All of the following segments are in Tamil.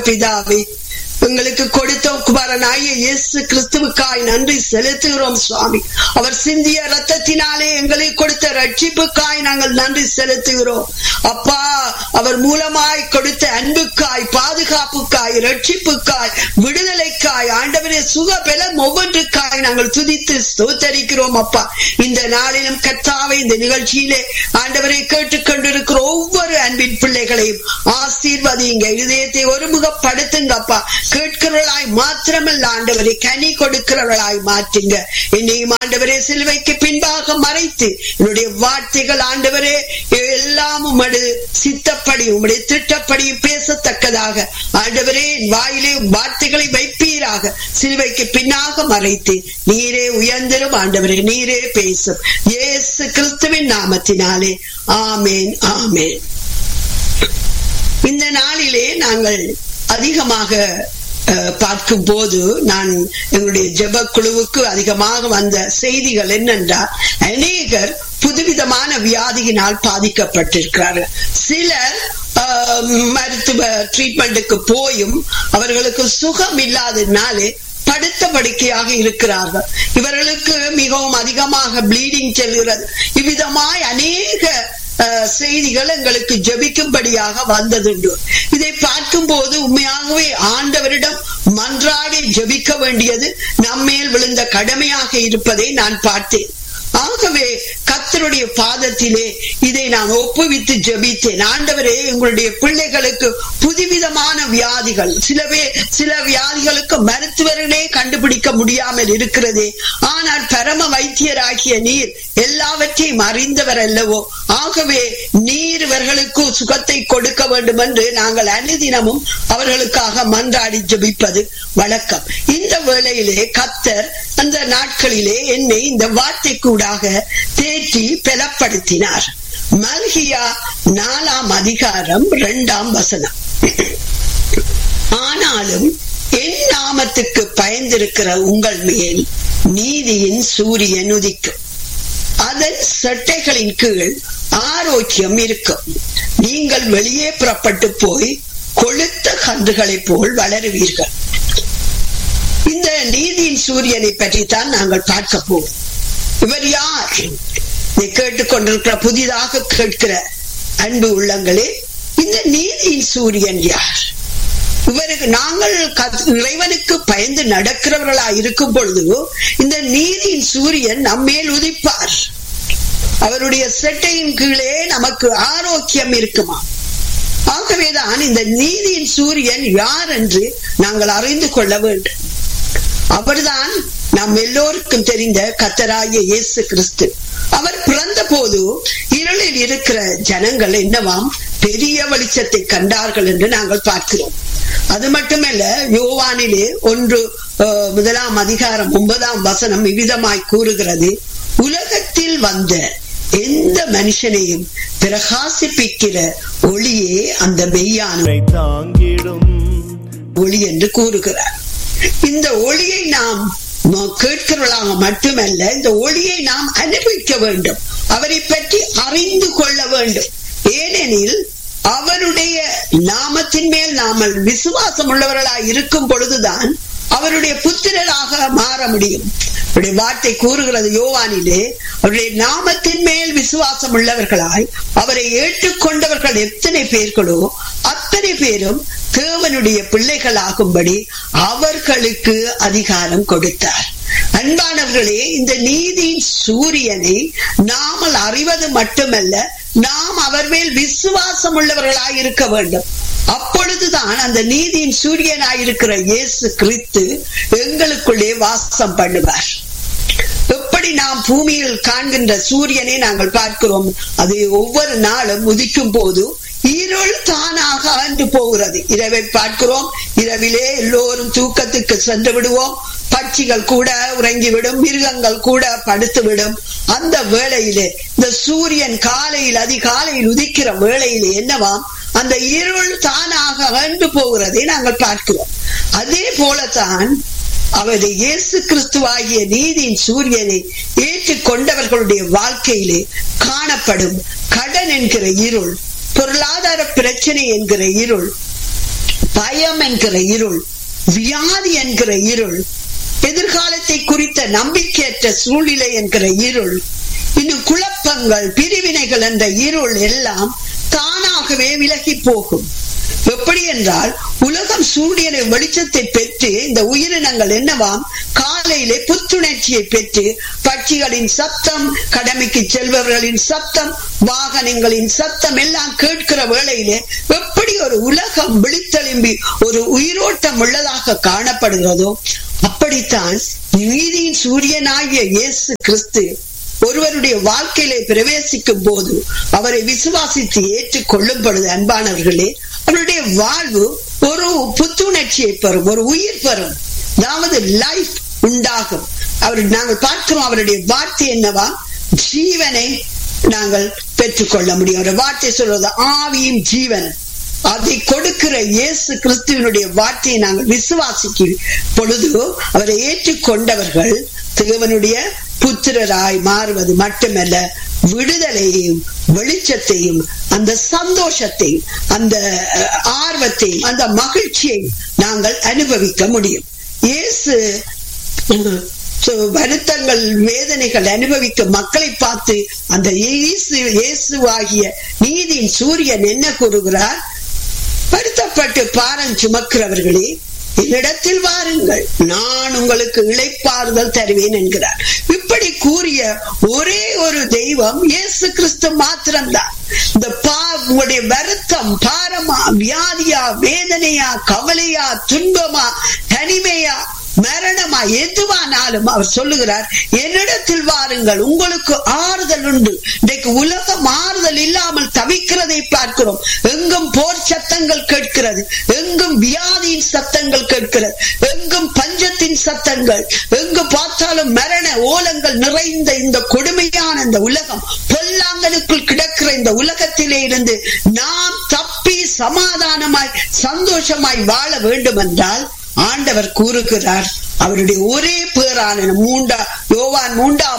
பிதாவே, எங்களுக்கு கொடுத்த குமாரனாகிய இயேசு கிறிஸ்துவுக்காய் நன்றி செலுத்துகிறோம் சுவாமி. அவர் சிந்திய ரத்தத்தினாலே எங்களை கொடுத்த ரட்சிப்புக்காய் நாங்கள் நன்றி செலுத்துகிறோம் அப்பா. அவர் மூலமாய் கொடுத்த அன்புக்காய், பாதுகாப்புக்காய், ரட்சிப்புக்காய், விடுதலைக்காய், ஆண்டவரே சுகபலம் ஒவ்வொன்றுக்காய் நாங்கள் துதித்து ஸ்தோத்தரிக்கிறோம் அப்பா. இந்த நாளிலும் கர்த்தாவே, இந்த நிகழ்ச்சியிலே ஆண்டவரை கேட்டுக்கொண்டிருக்கிற ஒவ்வொரு அன்பின் பிள்ளைகளையும் ஆசீர்வதிங்க, இதயத்தை ஒருமுகப்படுத்துங்க அப்பா. கேட்கிறவர்களாய் மாத்திரமல்ல ஆண்டவரை, கனி கொடுக்கிறவர்களாய் மாற்றுங்க. என்னையும் ஆண்டவரே சிலுவைக்கு பின்பாக மறைத்து என்னுடைய வார்த்தைகள் ஆண்டவரே எல்லாம் உமது சித்தப்படி, உம்முடைய திட்டப்படி பேசத்தக்கதாக ஆண்டவரே வாயிலே வார்த்தைகளை வைப்பீராக. சிலுவைக்கு பின்னாக மறைத்து நீரே உயர்ந்திரும் ஆண்டவரே, நீரே பேசும். இயேசு கிறிஸ்துவின் நாமத்தினாலே ஆமேன், ஆமேன். இந்த நாளிலே நாங்கள் அதிகமாக பார்க்கும் போது நான் எங்களுடைய ஜெப குழுவுக்கு அதிகமாக வந்த செய்திகள் என்னென்றால், அநேகர் புதுவிதமான வியாதியினால் பாதிக்கப்பட்டிருக்கிறார்கள். சிலர் மருத்துவ ட்ரீட்மெண்ட்டுக்கு போயும் அவர்களுக்கு சுகம் இல்லாததினாலே படுத்த படுக்கையாக இருக்கிறார்கள். இவர்களுக்கு மிகவும் அதிகமாக ப்ளீடிங் செல்கிறது. இவ்விதமாய் அநேக செய்திகள் எங்களுக்கு ஜெபிக்கும்படியாக வந்ததுண்டு. இதை பார்க்கும் போது உண்மையாகவே ஆண்டவரிடம் மன்றாடி ஜெபிக்க வேண்டியது நம்மேல் விழுந்த கடமையாக இருப்பதை நான் பார்த்தேன். ஆகவே கர்த்தருடைய பாதத்திலே இதை நான் ஒப்புவித்து ஜெபித்தேன். ஆண்டவரே, எங்களுடைய பிள்ளைகளுக்கு புதுவிதமான வியாதிகள், சில வியாதிகளுக்கு மருத்துவர்களே கண்டுபிடிக்க முடியாமல் இருக்கிறதே. ஆனால் பரம வைத்தியராகிய நீர் எல்லாவற்றையும் அறிந்தவர் அல்லவோ. ஆகவே நீர் இவர்களுக்கு சுகத்தை கொடுக்க வேண்டும் என்று நாங்கள் அனுதினமும் அவர்களுக்காக மன்றாடி ஜெபிப்பது வழக்கம். இந்த வேளையிலே கர்த்தர் அந்த நாட்களிலே என்னை இந்த வார்த்தை கூடாக தேற்றி பலப்படுத்தினார். மல்கியா 4ஆம் அதிகாரம் 2ஆம் வசனம். ஆனாலும் என் நாமத்துக்கு பயந்திருக்கிற உங்கள் மேல் நீதியின் சூரியன் உதிக்கும், அதன் செட்டைகளின் கீழ் ஆரோக்கியம் இருக்கும். நீங்கள் வெளியே புறப்பட்டு போய் கொழுத்த கன்றுகளை போல் வளருவீர்கள். இந்த நீதியின் சூரியனை பற்றி தான் நாங்கள் பார்க்க போவோம். இவர் யார்? இதை கேட்டுக்கொண்டிருக்கிற புதிதாக கேட்கிற அன்பு உள்ளங்களே, இந்த நீதியின் சூரியன் யார்? இவருக்கு நாங்கள் இறைவனுக்கு பயந்து நடக்கிறவர்களா இருக்கும் பொழுது இந்த நீதியின் சூரியன் நம்மேல் உதிப்பார். அவருடைய செட்டையின் கீழே நமக்கு ஆரோக்கியம் இருக்குமா? ஆகவேதான் இந்த நீதியின் சூரியன் யார் என்று நாங்கள் அறிந்து கொள்ள வேண்டும். அவர்தான் நாம் எல்லோருக்கும் தெரிந்த கர்த்தராகிய இயேசு கிறிஸ்து. அவர் பிறந்த போது இருளில் இருக்கிற ஜனங்கள் என்னவாம் பெரிய வெளிச்சத்தை கண்டார்கள் என்று நாங்கள் பார்க்கிறோம். அது மட்டுமல்ல, யோவானிலே 1 அதிகாரம் 9ஆம் வசனம் இவ்விதமாய் கூறுகிறது, உலகத்தில் வந்த எந்த மனுஷனையும் பிரகாசிப்பிக்கிற ஒளியே அந்த மெய்யான ஒளி என்று கூறுகிறார். இந்த ஒளியை நாம் கேட்கிறவர்களாக மட்டுமல்ல, இந்த ஒளியை நாம் அனுபவிக்க வேண்டும். அவரை பற்றி அறிந்து கொள்ள வேண்டும். ஏனெனில் அவருடைய நாமத்தின் மேல் நாமல் விசுவாசம் உள்ளவர்களாய் இருக்கும் பொழுதுதான் அவருடைய புத்திரராக மாற முடியும். அவருடைய வார்த்தை கூறுகிறது யோவானிலே, அவருடைய நாமத்தின் மேல் விசுவாசம் உள்ளவர்களாய் அவரை ஏற்றுக்கொண்டவர்கள் எத்தனை பேர்களோ அத்தனை பேரும் தேவனுடைய பிள்ளைகளாகும்படி அவர்களுக்கு அதிகாரம் கொடுத்தார். அன்பானவர்களே, இந்த நீதியின் சூரியனை நாமல் அறிவது மட்டுமல்ல, நாம் அவர் மேல் விசுவாசம் உள்ளவர்களாய் இருக்க வேண்டும். அப்பொழுதுதான் அந்த நீதியின் சூரியனாயிருக்கிற இயேசு கிறிஸ்து எங்களுக்குள்ளே வாசம் பண்ணுவார். எப்படி நாம் பூமியில் காண்கின்ற சூரியனை நாங்கள் பார்க்கிறோம், அது ஒவ்வொரு நாளும் உதிக்கும் போது இருள் தானாக அன்று போகிறது. இரவை பார்க்கிறோம், இரவிலே எல்லோரும் தூக்கத்துக்கு சென்று விடுவோம். பட்சிகள் கூட உறங்கிவிடும், மிருகங்கள் கூட படுத்துவிடும். அந்த வேளையிலே இந்த சூரியன் காலையில் அதிகாலையில் உதிக்கிற வேளையிலே என்னவாம், அந்த இருள் தானாக அகன்று போகிறதை நாங்கள் பார்க்கிறோம். அதே போலத்தான் அவருடைய இயேசு கிறிஸ்துவாகிய நீதியின் சூரியனை ஏற்றுக்கொண்டவர்களுடைய வாழ்க்கையிலே காணப்படும் கடன் என்கிற இருள், பொருளாதார பிரச்சனை என்கிற இருள், பயம் என்கிற இருள், வியாதி என்கிற இருள், எதிர்காலத்தை குறித்த நம்பிக்கையற்ற சூழ்நிலை என்கிற இருள், இன்னும் குழப்பங்கள், பிரிவினைகள் என்ற இருள் எல்லாம் தானாகவே விலகி போகும். எப்படி என்றால், உலகம் சூரியனை வெளிச்சத்தை பெற்று இந்த உயிரினங்கள் என்னவாம் காலையிலே புத்துணர்ச்சியை பெற்று பட்சிகளின் சத்தம், கடமைக்கு செல்பவர்களின் சத்தம், வாகனங்களின் சத்தம் எல்லாம் கேட்கிற வேளையிலே எப்படி ஒரு உலகம் விழித்தெழும்பி ஒரு உயிரோட்டம் உள்ளதாக காணப்படுகிறதோ, அப்படித்தான் நீதியின் சூரியனாகிய இயேசு கிறிஸ்து ஒருவருடைய வாழ்க்கையிலே பிரவேசிக்கும் போது, அவரை விசுவாசித்து ஏற்றுக் கொள்ளும் பொழுது, அன்பானவர்களே, அவருடைய வாழ்வு ஒரு புத்துணர்ச்சியை பெறும், ஒரு உயிர் பெறும், அதாவது லைஃப் உண்டாகும். நாங்கள் பார்க்கிறோம், அவருடைய வார்த்தை என்னவா, ஜீவனை நாங்கள் பெற்றுக்கொள்ள முடியும். அவருடைய வார்த்தை சொல்றது ஆவியும் ஜீவன். அதை கொடுக்கிற இயேசு கிறிஸ்துவனுடைய வார்த்தையை நாங்கள் விசுவாசிக்கும் பொழுது, அவரை ஏற்றுக்கொண்டவர்கள் தேவனுடைய புத்திரராய் மாறுவது மட்டுமல்ல, விடுதலையையும் வெளிச்சத்தையும் அந்த சந்தோஷத்தையும் அந்த ஆர்வத்தையும் அந்த மகிழ்ச்சியையும் நாங்கள் அனுபவிக்க முடியும். இயேசு வருத்தங்கள், வேதனைகள் அனுபவிக்க மக்களை பார்த்து அந்த இயேசுவாகிய நீதியின் சூரியன் என்ன கூறுகிறார்? வருத்தப்பட்டு பாரம் சுமக்கிறவர்களே, என்னிடத்தில் வாருங்கள், நான் உங்களுக்கு இளைப்பாறுதல் தருவேன் என்கிறார். இப்படி கூறிய ஒரே ஒரு தெய்வம் இயேசு கிறிஸ்து மாத்திரம்தான். இந்த உங்களுடைய வருத்தம், பாரமா, வியாதியா, வேதனையா, கவலையா, துன்பமா, தனிமையா, மரணமா, எதுவானாலும் அவர் சொல்லுகிறார், என்னிடத்தில் வாருங்கள், உங்களுக்கு ஆறுதல் உண்டு. இன்றைக்கு உலகம் ஆறுதல் இல்லாமல் தவிக்கிறதை பார்க்கிறோம். எங்கும் போர் சத்தங்கள் கேட்கிறது, எங்கும் வியாதியின் சத்தங்கள் கேட்கிறது, எங்கும் பஞ்சத்தின் சத்தங்கள், எங்கு பார்த்தாலும் மரண ஓலங்கள் நிறைந்த இந்த கொடுமையான இந்த உலகம், பொல்லாங்கனுக்குள் கிடக்கிற இந்த உலகத்திலே இருந்து நாம் தப்பி சமாதானமாய் சந்தோஷமாய் வாழ வேண்டும் என்றால், ஆண்டவர் கூறுகிறார், அவருடைய ஒரே பேரான யோவான்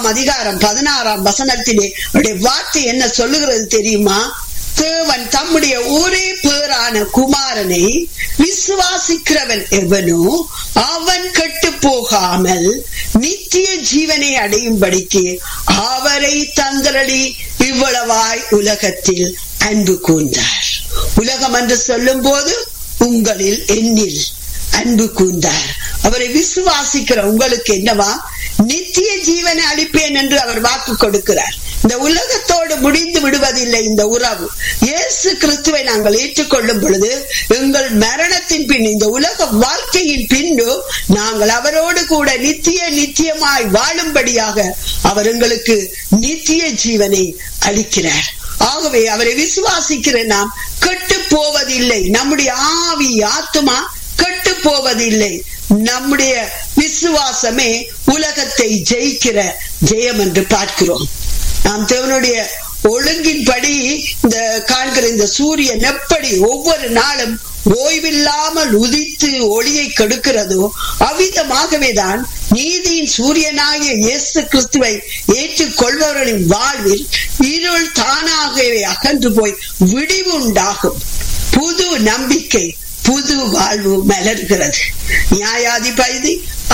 3:16 அவருடைய வார்த்தை என்ன சொல்லுகிறது தெரியுமா? தேவன் தம்முடைய ஒரே பேரான குமாரனை விசுவாசிக்கிறவன் எவனோ அவன் கெட்டு போகாமல் நித்திய ஜீவனை அடையும்படிக்கு அவரை தந்தரடி இவ்வளவாய் உலகத்தில் அன்பு கூர்ந்தார். உலகம் என்று சொல்லும் போது உங்களில் என்னில் அன்பு கூர்ந்தார். அவரை விசுவாசிக்கிற உங்களுக்கு என்னவா? நித்திய ஜீவனை அளிப்பேன் என்று அவர் வாக்கு கொடுக்கிறார். இந்த உலகத்தோடு முடிந்து விடுவதில்லை இந்த உறவு. இயேசு கிறிஸ்துவை நாங்கள் ஏற்றுக்கொள்ளும் பொழுது எங்கள் மரணத்தின் பின், இந்த உலக வாழ்க்கையின் பின்னு நாங்கள் அவரோடு கூட நித்தியமாய் வாழும்படியாக அவர் எங்களுக்கு நித்திய ஜீவனை அளிக்கிறார். ஆகவே அவரை விசுவாசிக்கிற நாம் கெட்டு போவதில்லை. நம்முடைய ஆவி, ஆத்துமா கெட்டு போவதில்லை. நம்முடைய விசுவாசமே உலகத்தை ஜெயிக்கிற ஜெயம் என்று பார்க்கிறோம். நாம் தேவனுடைய ஒழுங்கின்படி இந்த காண்கிற இந்த சூரியன் எப்படி ஒவ்வொரு நாளும் ஓய்வில்லாமல் உதித்து ஒளியை கெடுக்கிறதோ, அவ்விதமாகவேதான் நீதியின் சூரியனாகிய இயேசு கிறிஸ்துவை ஏற்றுக்கொள்பவர்களின் வாழ்வில் இருள் தானாகவே அகன்று போய் விடிவு உண்டாகும். புது நம்பிக்கை, புது வாழ்வு மலர்கிறது. நியாயாதிபதி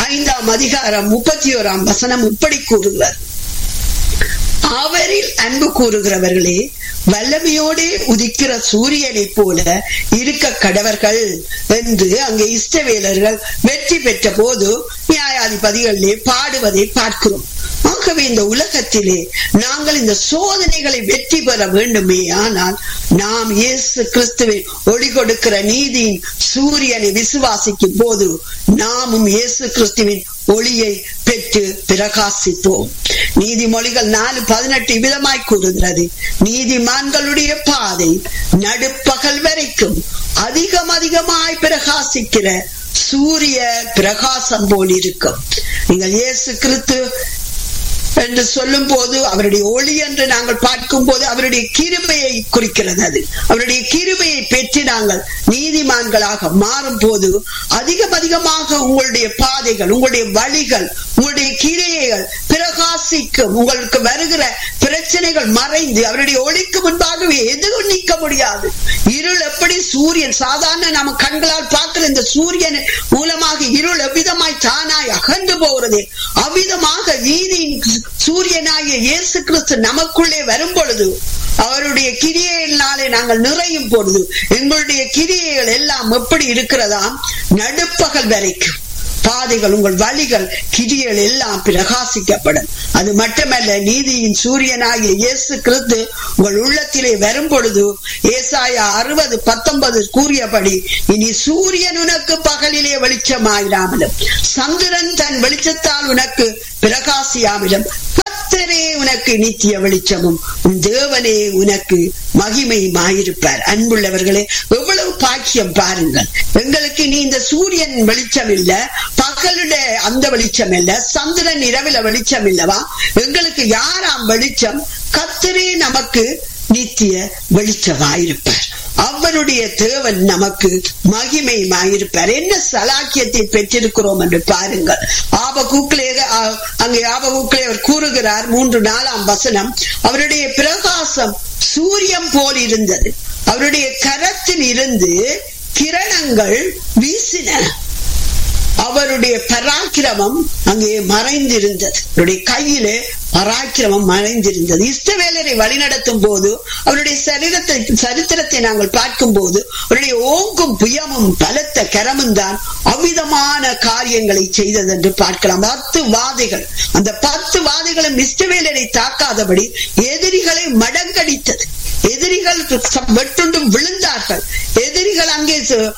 5:31 இப்படி கூறுகிறார், அவரில் அன்பு கூறுகிறவர்களே வல்லமையோடே உதிக்கிற சூரியனை போல இருக்க கடவர்கள் என்று அங்கே இஸ்ரவேலர்கள் வெற்றி பெற்ற போது நியாயாதிபதிகளிலே பாடுவதை பார்க்கிறோம். ஆகவே இந்த உலகத்திலே நாங்கள் இந்த சோதனைகளை வெற்றி பெற வேண்டுமே, ஆனால் நாம் இயேசு கிறிஸ்துவின் ஒளி கொடுக்கிற நீதியின் சூரியனை விசுவாசிக்கும் போது நாமும் இயேசு கிறிஸ்துவின் ஒளியை பெற்று பிரகாசிப்போம். நீதிமொழிகள் 4:18 விதமாய் கூறுகிறது, நீதிமான்களுடைய பாதை நடுப்பகல் வரைக்கும் அதிகமாய் பிரகாசிக்கிற சூரிய பிரகாசம் போல் இருக்கும். நீங்கள் இயேசு கிறிஸ்து என்று சொல்லும் போது, அவருடைய ஒளி என்று நாங்கள் பார்க்கும் போது அவருடைய கிருபையை குறிக்கிறது. அது அவருடைய கிருபையை பெற்று நாங்கள் நீதிமான்களாக மாறும் போது அதிகமாக உங்களுடைய பாதைகள், உங்களுடைய வழிகள், உங்களுடைய கிரியைகள் பிரகாசிக்கும். உங்களுக்கு வருகிற பிரச்சனைகள் மறைந்து அவருடைய ஒளிக்கு முன்பாகவே எதுவும் நிற்க முடியாது. இருள் எப்படி சூரியன் சாதாரண நம்ம கண்களால் பார்க்கிற இந்த சூரியன் மூலமாக இருள் எவ்விதமாய் தானாய் அகன்று போகிறது, அவ்விதமாக நீதியின் சூரியனாகிய இயேசு கிறிஸ்து நமக்குள்ளே வரும் பொழுது, அவருடைய கிரியைகளினாலே நாங்கள் நிறையும் பொழுது, எங்களுடைய கிரியைகள் எல்லாம் எப்படி இருக்கிறதா, நடுப்பகல் வரைக்கும் பாதைகள், உங்கள் வழிகள், கிரியைகள் எல்லாம் பிரகாசிக்கப்படும். அது மட்டுமல்ல, நீதியின் சூரியனாகிய இயேசு கிறிஸ்து உங்கள் உள்ளத்திலே வரும் பொழுது ஏசாயா 60:19 கூறியபடி, இனி சூரியன் உனக்கு பகலிலே வெளிச்சமாயிராமலும் சந்திரன் தன் வெளிச்சத்தால் உனக்கு பிரகாசியாமலும் கர்த்தரே உனக்கு நித்திய வெளிச்சமும் உன் தேவனே உனக்கு மகிமையுமாயிருப்பார். அன்புள்ளவர்களே, எவ்வளவு பாக்கியம் பாருங்கள். எங்களுக்கு நீ இந்த சூரியன் வெளிச்சம் இல்ல, பகலுடைய அந்த வெளிச்சம் இல்ல, சந்திரன் இரவில வெளிச்சம் இல்லவா, எங்களுக்கு யாராம் வெளிச்சம்? கர்த்தரே நமக்கு நித்திய வெளிச்சமாயிருப்பார். அவருடைய தேவன் நமக்கு மகிமையுமாயிருப்பார். என்ன சலாக்கியத்தை பெற்றிருக்கிறோம் என்று பாருங்கள். ஆபகுக்கிலே அவர் கூறுகிறார் 3-4 வசனம், அவருடைய பிரகாசம் சூரியன் போல் இருந்தது, அவருடைய கரத்தில் இருந்து கிரணங்கள் வீசின, அவருடைய பராக்கிரமம் அங்கே மறைந்திருந்தது, அவருடைய கையிலே பராக்கிரமம் மறைந்திருந்தது. இஸ்ரவேலரை வழிநடத்தும் போது அவருடைய சரித்திரத்தை நாங்கள் பார்க்கும் போது அவருடைய ஓங்கும் புயமும் பலத்த கரமும் தான் அவ்விதமான காரியங்களை செய்தது என்று பார்க்கலாம். 10 வாதைகள், அந்த 10 வாதைகளும் இஸ்ரவேலரை தாக்காதபடி எதிரிகளை மடங்கடித்தது. எதிரிகள் வெட்டுண்டு விழுந்தார்கள். எதிரிகள் அங்கே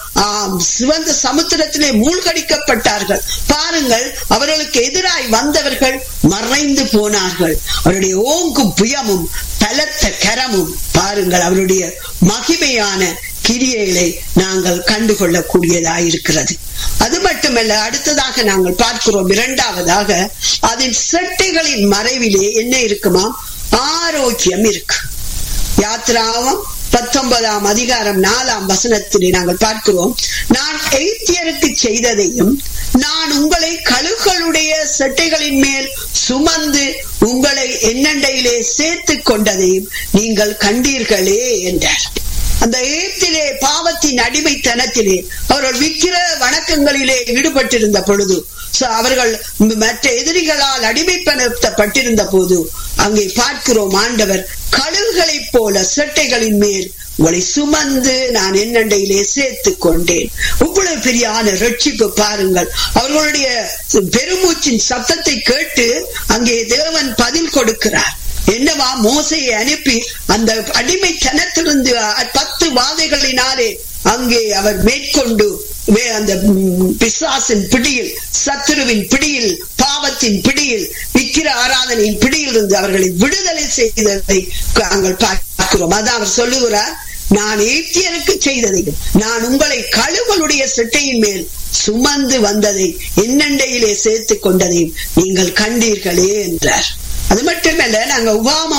சிவந்த சமுத்திரத்திலே மூழ்கடிக்கப்பட்டார்கள். பாருங்கள், அவர்களுக்கு எதிராய் வந்தவர்கள் மறைந்து போனார்கள். அவருடைய ஓங்கும் புயமும் பலத்த கரமும் பாருங்கள், அவருடைய மகிமையான கிரியைகளை நாங்கள் கண்டுகொள்ளக்கூடியதாயிருக்கிறது. அது மட்டுமல்ல, அடுத்ததாக நாங்கள் பார்க்கிறோம், 2வதாக அதன் செட்டைகளின் மறைவிலே என்ன இருக்குமா? ஆரோக்கியம் இருக்கு. யாத்ராவும் 19 அதிகாரம் 4 வசனத்திலே நாங்கள் பார்க்கிறோம், நான் எகிப்தியருக்கு செய்ததையும் நான் உங்களை கழுகுகளுடைய செட்டைகளின் மேல் சுமந்து உங்களை என்னண்டையிலே சேர்த்து கொண்டதையும் நீங்கள் கண்டீர்களே என்றார். அந்த எகிப்திலே பாவத்தின் அடிமைத்தனத்திலே அவர்கள் விக்கிர வணக்கங்களிலே ஈடுபட்டிருந்த பொழுது, அவர்கள் மற்ற எதிரிகளால் அடிமைப்படுத்தப்பட்டிருந்த போது அங்கே பார்க்கிறோம், ஆண்டவர் கழுகுகளை போல செட்டைகளின் மேல் உங்களை சுமந்து நான் என்னண்டையிலே சேர்த்து கொண்டேன். இவ்வளவு பெரியான ரட்சிப்பு பாருங்கள். அவர்களுடைய பெருமூச்சின் சத்தத்தை கேட்டு அங்கே தேவன் பதில் கொடுக்கிறார். என்னவா? மோசையை அனுப்பி அந்த அடிமைத்தனத்திலிருந்து 10 வாதைகளினாலே அங்கே அவர் மேற்கொண்டு அந்த பிசாசின் பிடியில், சத்துருவின் பிடியில், பாவத்தின் பிடியில், விக்கிர ஆராதனையின் பிடியில் இருந்து அவர்களை விடுதலை செய்ததை நாங்கள் பார்க்கிறோம். அதான் அவர் சொல்லுகிறார், நான் எகிப்தியருக்கு செய்ததையும் நான் உங்களை கழுகுகளுடைய செட்டையின் மேல் சுமந்து வந்ததை என்னண்டையிலே சேர்த்து கொண்டதையும் நீங்கள் கண்டீர்களே என்றார். அது மட்டுமல்ல, நாங்க உபாமம்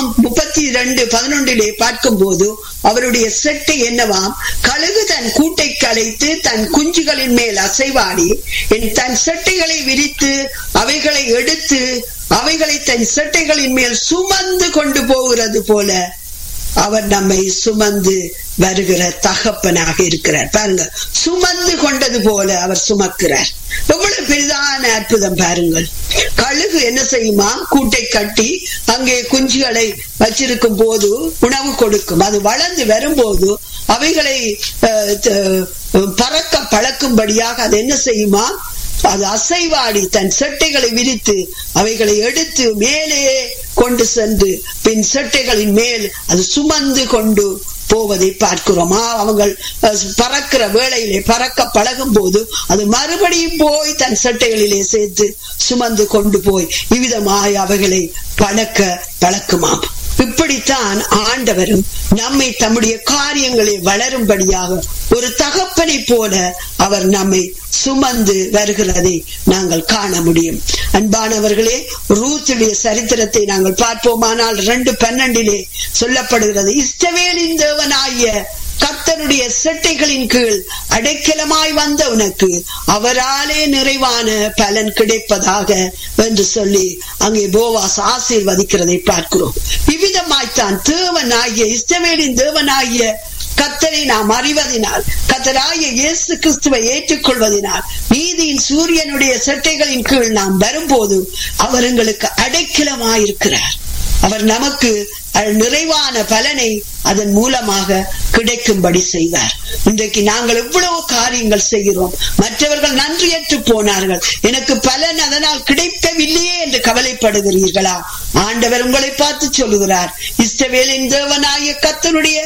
32:11 பார்க்கும் போது அவருடைய செட்டை என்னவாம்? கழுகு தன் கூட்டை கலைத்து தன் குஞ்சுகளின் மேல் அசைவாடி தன் செட்டைகளை விரித்து அவைகளை எடுத்து அவைகளை தன் செட்டைகளின் மேல் சுமந்து கொண்டு போகிறது போல அவர் நம்மை சுமந்து வருகிற தகப்பனாக இருக்கிறார். பாருங்க, சுமந்து கொண்டது போல அவர் சுமக்கிறார். எவ்வளவு பெரிதான அற்புதம் பாருங்கள். கழுகு என்ன செய்யுமா? கூட்டை கட்டி அங்கே குஞ்சுகளை வச்சிருக்கும் போது உணவு கொடுக்கும். அது வளர்ந்து வரும்போது அவைகளை பறக்க பழக்கும்படியாக அது என்ன செய்யுமா? அது அசைவாடி தன் செட்டைகளை விரித்து அவைகளை எடுத்து மேலே கொண்டு சென்று பின் செட்டைகளின் மேல் அது சுமந்து கொண்டு போவதை பார்க்கிறோமா. அவங்க பறக்கிற வேளையிலே பறக்க பழகும் போது அது மறுபடியும் போய் தன் சட்டைகளிலே சேர்த்து சுமந்து கொண்டு போய் இவ்விதமாய் அவைகளை பழக்குமாம். இப்படித்தான் ஆண்டவரும் நம்மை தம்முடைய காரியங்களில் வளரும்படியாக ஒரு தகப்பனை போல அவர் நம்மை சுமந்து வருகிறதை நாங்கள் காண முடியும். அன்பானவர்களே, ரூத்துடைய சரித்திரத்தை நாங்கள் பார்ப்போமானால் 2:12 சொல்லப்படுகிறது, இஸ்ரவேலின் தேவனாகிய கர்த்தருடைய செட்டைகளின் கீழ் அடைக்கலமாய் வந்த உனக்கு அவராலே நிறைவான பலன் கிடைப்பதாக என்று சொல்லி அங்கே போவாஸ் ஆசீர்வதிக்கிறதை பார்க்கிறோம். இவ்விதமாய்த்தான் தேவனாகிய இஸ்ரவேலின் தேவனாகிய கர்த்தரை நாம் அறிவதினால், கர்த்தராகிய இயேசு கிறிஸ்துவை ஏற்றுக்கொள்வதினால், நீதியின் சூரியனுடைய செட்டைகளின் கீழ் நாம் வரும்போது அவர் எங்களுக்கு அடைக்கலமாயிருக்கிறார். அவர் நமக்கு நிறைவான பலனை அதன் மூலமாக கிடைக்கும்படி செய்வார். இன்றைக்கு நாங்கள் எவ்வளவு காரியங்கள் செய்கிறோம், மற்றவர்கள் நன்றியற்று போனார்கள், எனக்கு பலன் அதனால் கிடைக்கவில்லையே என்று கவலைப்படுகிறீர்களா? ஆண்டவர் உங்களை பார்த்து சொல்லுகிறார், இஸ்ரவேலின் தேவனாகிய கர்த்தருடைய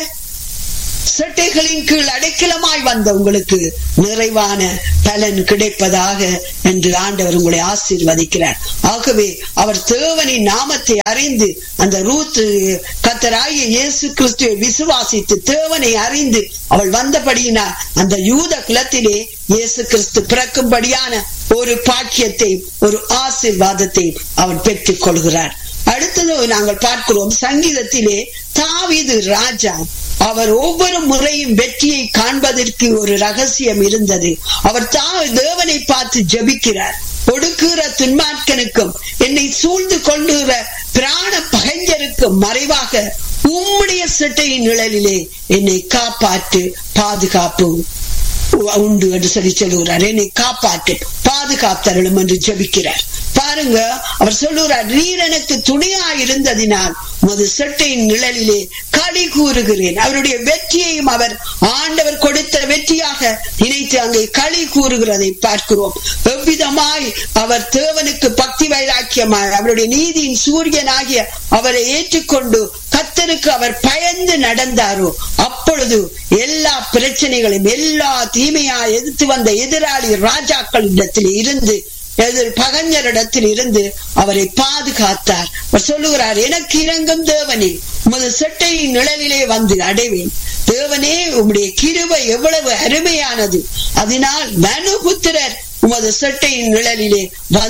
செட்டைகளின் கீழ் அடைக்கலமாய் வந்த உங்களுக்கு நிறைவான பலன் கிடைப்பதாக என்று ஆண்டவர் உங்களை ஆசீர்வதிக்கிறார். ஆகவே அவர் தேவனின் நாமத்தை அறிந்து அந்த ரூத் கர்த்தராகிய இயேசு கிறிஸ்துவை விசுவாசித்து தேவனை அறிந்து அவள் வந்தபடியினால் அந்த யூத குலத்திலே இயேசு கிறிஸ்து பிறக்கும்படியான ஒரு பாக்கியத்தை, ஒரு ஆசீர்வாதத்தை அவர் பெற்றுக் கொள்கிறார். அடுத்தது நாங்கள் பார்க்கிறோம், சங்கீதத்திலே தாவீது ராஜா அவர் ஒவ்வொரு முறையும் வெற்றியை காண்பதற்கு ஒரு ரகசியம் இருந்தது. அவர் தேவனை பார்த்து ஜெபிக்கிறார். ஒடுக்குகிற துன்மார்க்கனுக்கும் என்னை சூழ்ந்து கொள்ளுகிற பிராண பகைஞருக்கும் மறைவாக உம்முடைய செட்டையின் நிழலிலே என்னை காப்பாற்று, பாதுகாப்பு உண்டு என்று சொல்லி சொல்லுகிறார். என்னை காப்பாற்று, பாதுகாத்தருளும் என்று ஜெபிக்கிறார். பாருங்க, அவர் சொல்லுகிறார், நீர் எனக்கு துணையா இருந்ததினால் உமது செட்டையின் நிழலிலே களி கூறுகிறேன். அவருடைய வெற்றியையும் அவர் ஆண்டவர் கொடுத்த வெற்றியாக நினைத்து அங்கே களி கூறுகிறதை பார்க்கிறோம். எவ்விதமாய் அவர் தேவனுக்கு பக்தி வைராக்கியமாய் அவருடைய நீதியின் சூரியனாகிய அவரை ஏற்றுக்கொண்டு கர்த்தருக்கு அவர் பயந்து நடந்தாரோ, அப்பொழுது எல்லா பிரச்சனைகளையும் எல்லா தீமையா எதிர்த்து வந்த எதிராளி ராஜாக்களிடத்தில் இருந்து பகைஞரிடத்தில் இருந்து அவரை பாதுகாத்தார். அவர் சொல்லுகிறார், எனக்கு இரங்கும் தேவனே, உமது செட்டையின் நிழலிலே வந்து அடைவேன். தேவனே, உம்முடைய கிருபை எவ்வளவு அருமையானது, அதனால் மனுபுத்திரர் உமது செட்டையின் நிழலிலே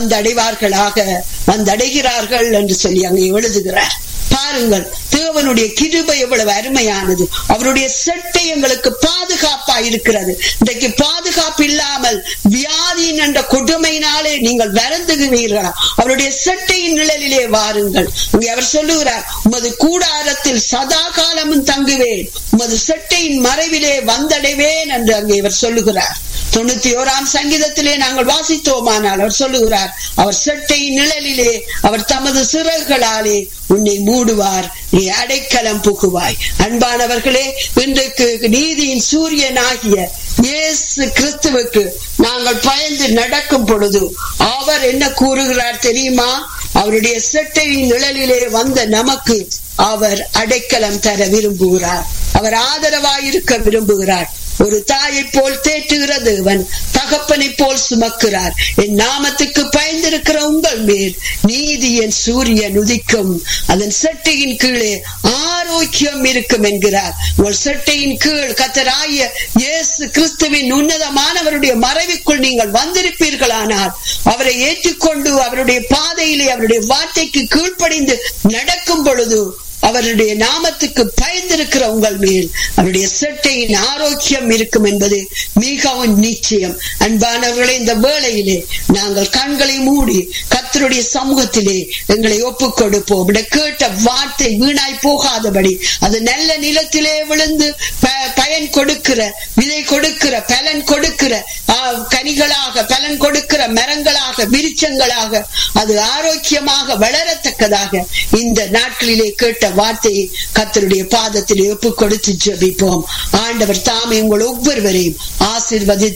வந்தடைகிறார்கள் என்று சொல்லி அங்கே எழுதுகிறார். பாருங்கள், தேவனுடைய கிருபை எவ்வளவு அருமையானது, அவருடைய செட்டை எங்களுக்கு பாதுகாப்பா இருக்கிறது. இன்றைக்கு பாதுகாப்பு இல்லாமல் வியாதியின் என்ற கொடுமையினாலே நீங்கள் வருந்துகிறீர்களா? அவருடைய செட்டையின் நிழலிலே வாருங்கள். இங்கே அவர் சொல்லுகிறார், உமது கூடாரத்தில் சதா காலமும் தங்குவேன், உமது செட்டையின் மறைவிலே வந்தடைவேன் என்று அங்கே இவர் சொல்லுகிறார். 91ஆம் சங்கீதத்திலே நாங்கள் வாசித்தோமானால் அவர் சொல்லுகிறார், அவர் செட்டையின் நிழலிலே அவர் தமது சிறகுகளாலே உன்னை மூடுவார், நீ அடைக்கலம் புகுவாய். அன்பானவர்களே, இன்றைக்கு நீதியின் சூரியனாகிய இயேசு கிறிஸ்துவுக்கு நாங்கள் பயந்து நடக்கும் பொழுது அவர் என்ன கூறுகிறார் தெரியுமா? அவருடைய செட்டையின் நிழலிலே வந்த நமக்கு அவர் அடைக்கலம் தர விரும்புகிறார், அவர் ஆதரவாயிருக்க விரும்புகிறார். ஒரு தாயை போல் தேற்றுகிற தேவன் தகப்பனை போல் சுமக்கிறார். என் நாமத்துக்கு பயந்திருக்கிற உங்கள் மேல் நீதியின் சூரியன் உதிக்கும், அதன் செட்டையின் கீழே ஆரோக்கியம் இருக்கும் என்கிறார். உங்கள் செட்டையின் கீழ் கர்த்தராகிய இயேசு கிறிஸ்துவின் உன்னதமானவருடைய மறைவுக்குள் நீங்கள் வந்திருப்பீர்களானால், அவரை ஏற்றுக்கொண்டு அவருடைய பாதையிலே அவருடைய வார்த்தைக்கு கீழ்ப்படிந்து நடக்கும் பொழுது அவருடைய நாமத்துக்கு பயந்திருக்கிற உங்கள் மேல் அவருடைய செட்டையின் ஆரோக்கியம் இருக்கும் என்பது மிகவும் நிச்சயம். அன்பானவர்களே, இந்த வேளையிலே நாங்கள் கண்களை மூடி கர்த்தருடைய சமூகத்திலே எங்களை ஒப்புக் கொடுப்போம். கேட்ட வார்த்தை வீணாய் போகாதபடி அது நல்ல நிலத்திலே விழுந்து பயன் கொடுக்கிற, விதை கொடுக்கிற, பலன் கொடுக்கிற கனிகளாக, பலன் கொடுக்கிற மரங்களாக, விருட்சங்களாக அது ஆரோக்கியமாக வளரத்தக்கதாக இந்த நாட்களிலே கேட்ட வார்த்தையை கர்த்தருடைய பாதத்தில் ஒப்புக் கொடுத்து ஜெபிப்போம். ஆண்டவர் தாமே உங்கள் ஒவ்வொருவரையும் ஆசீர்வதித்து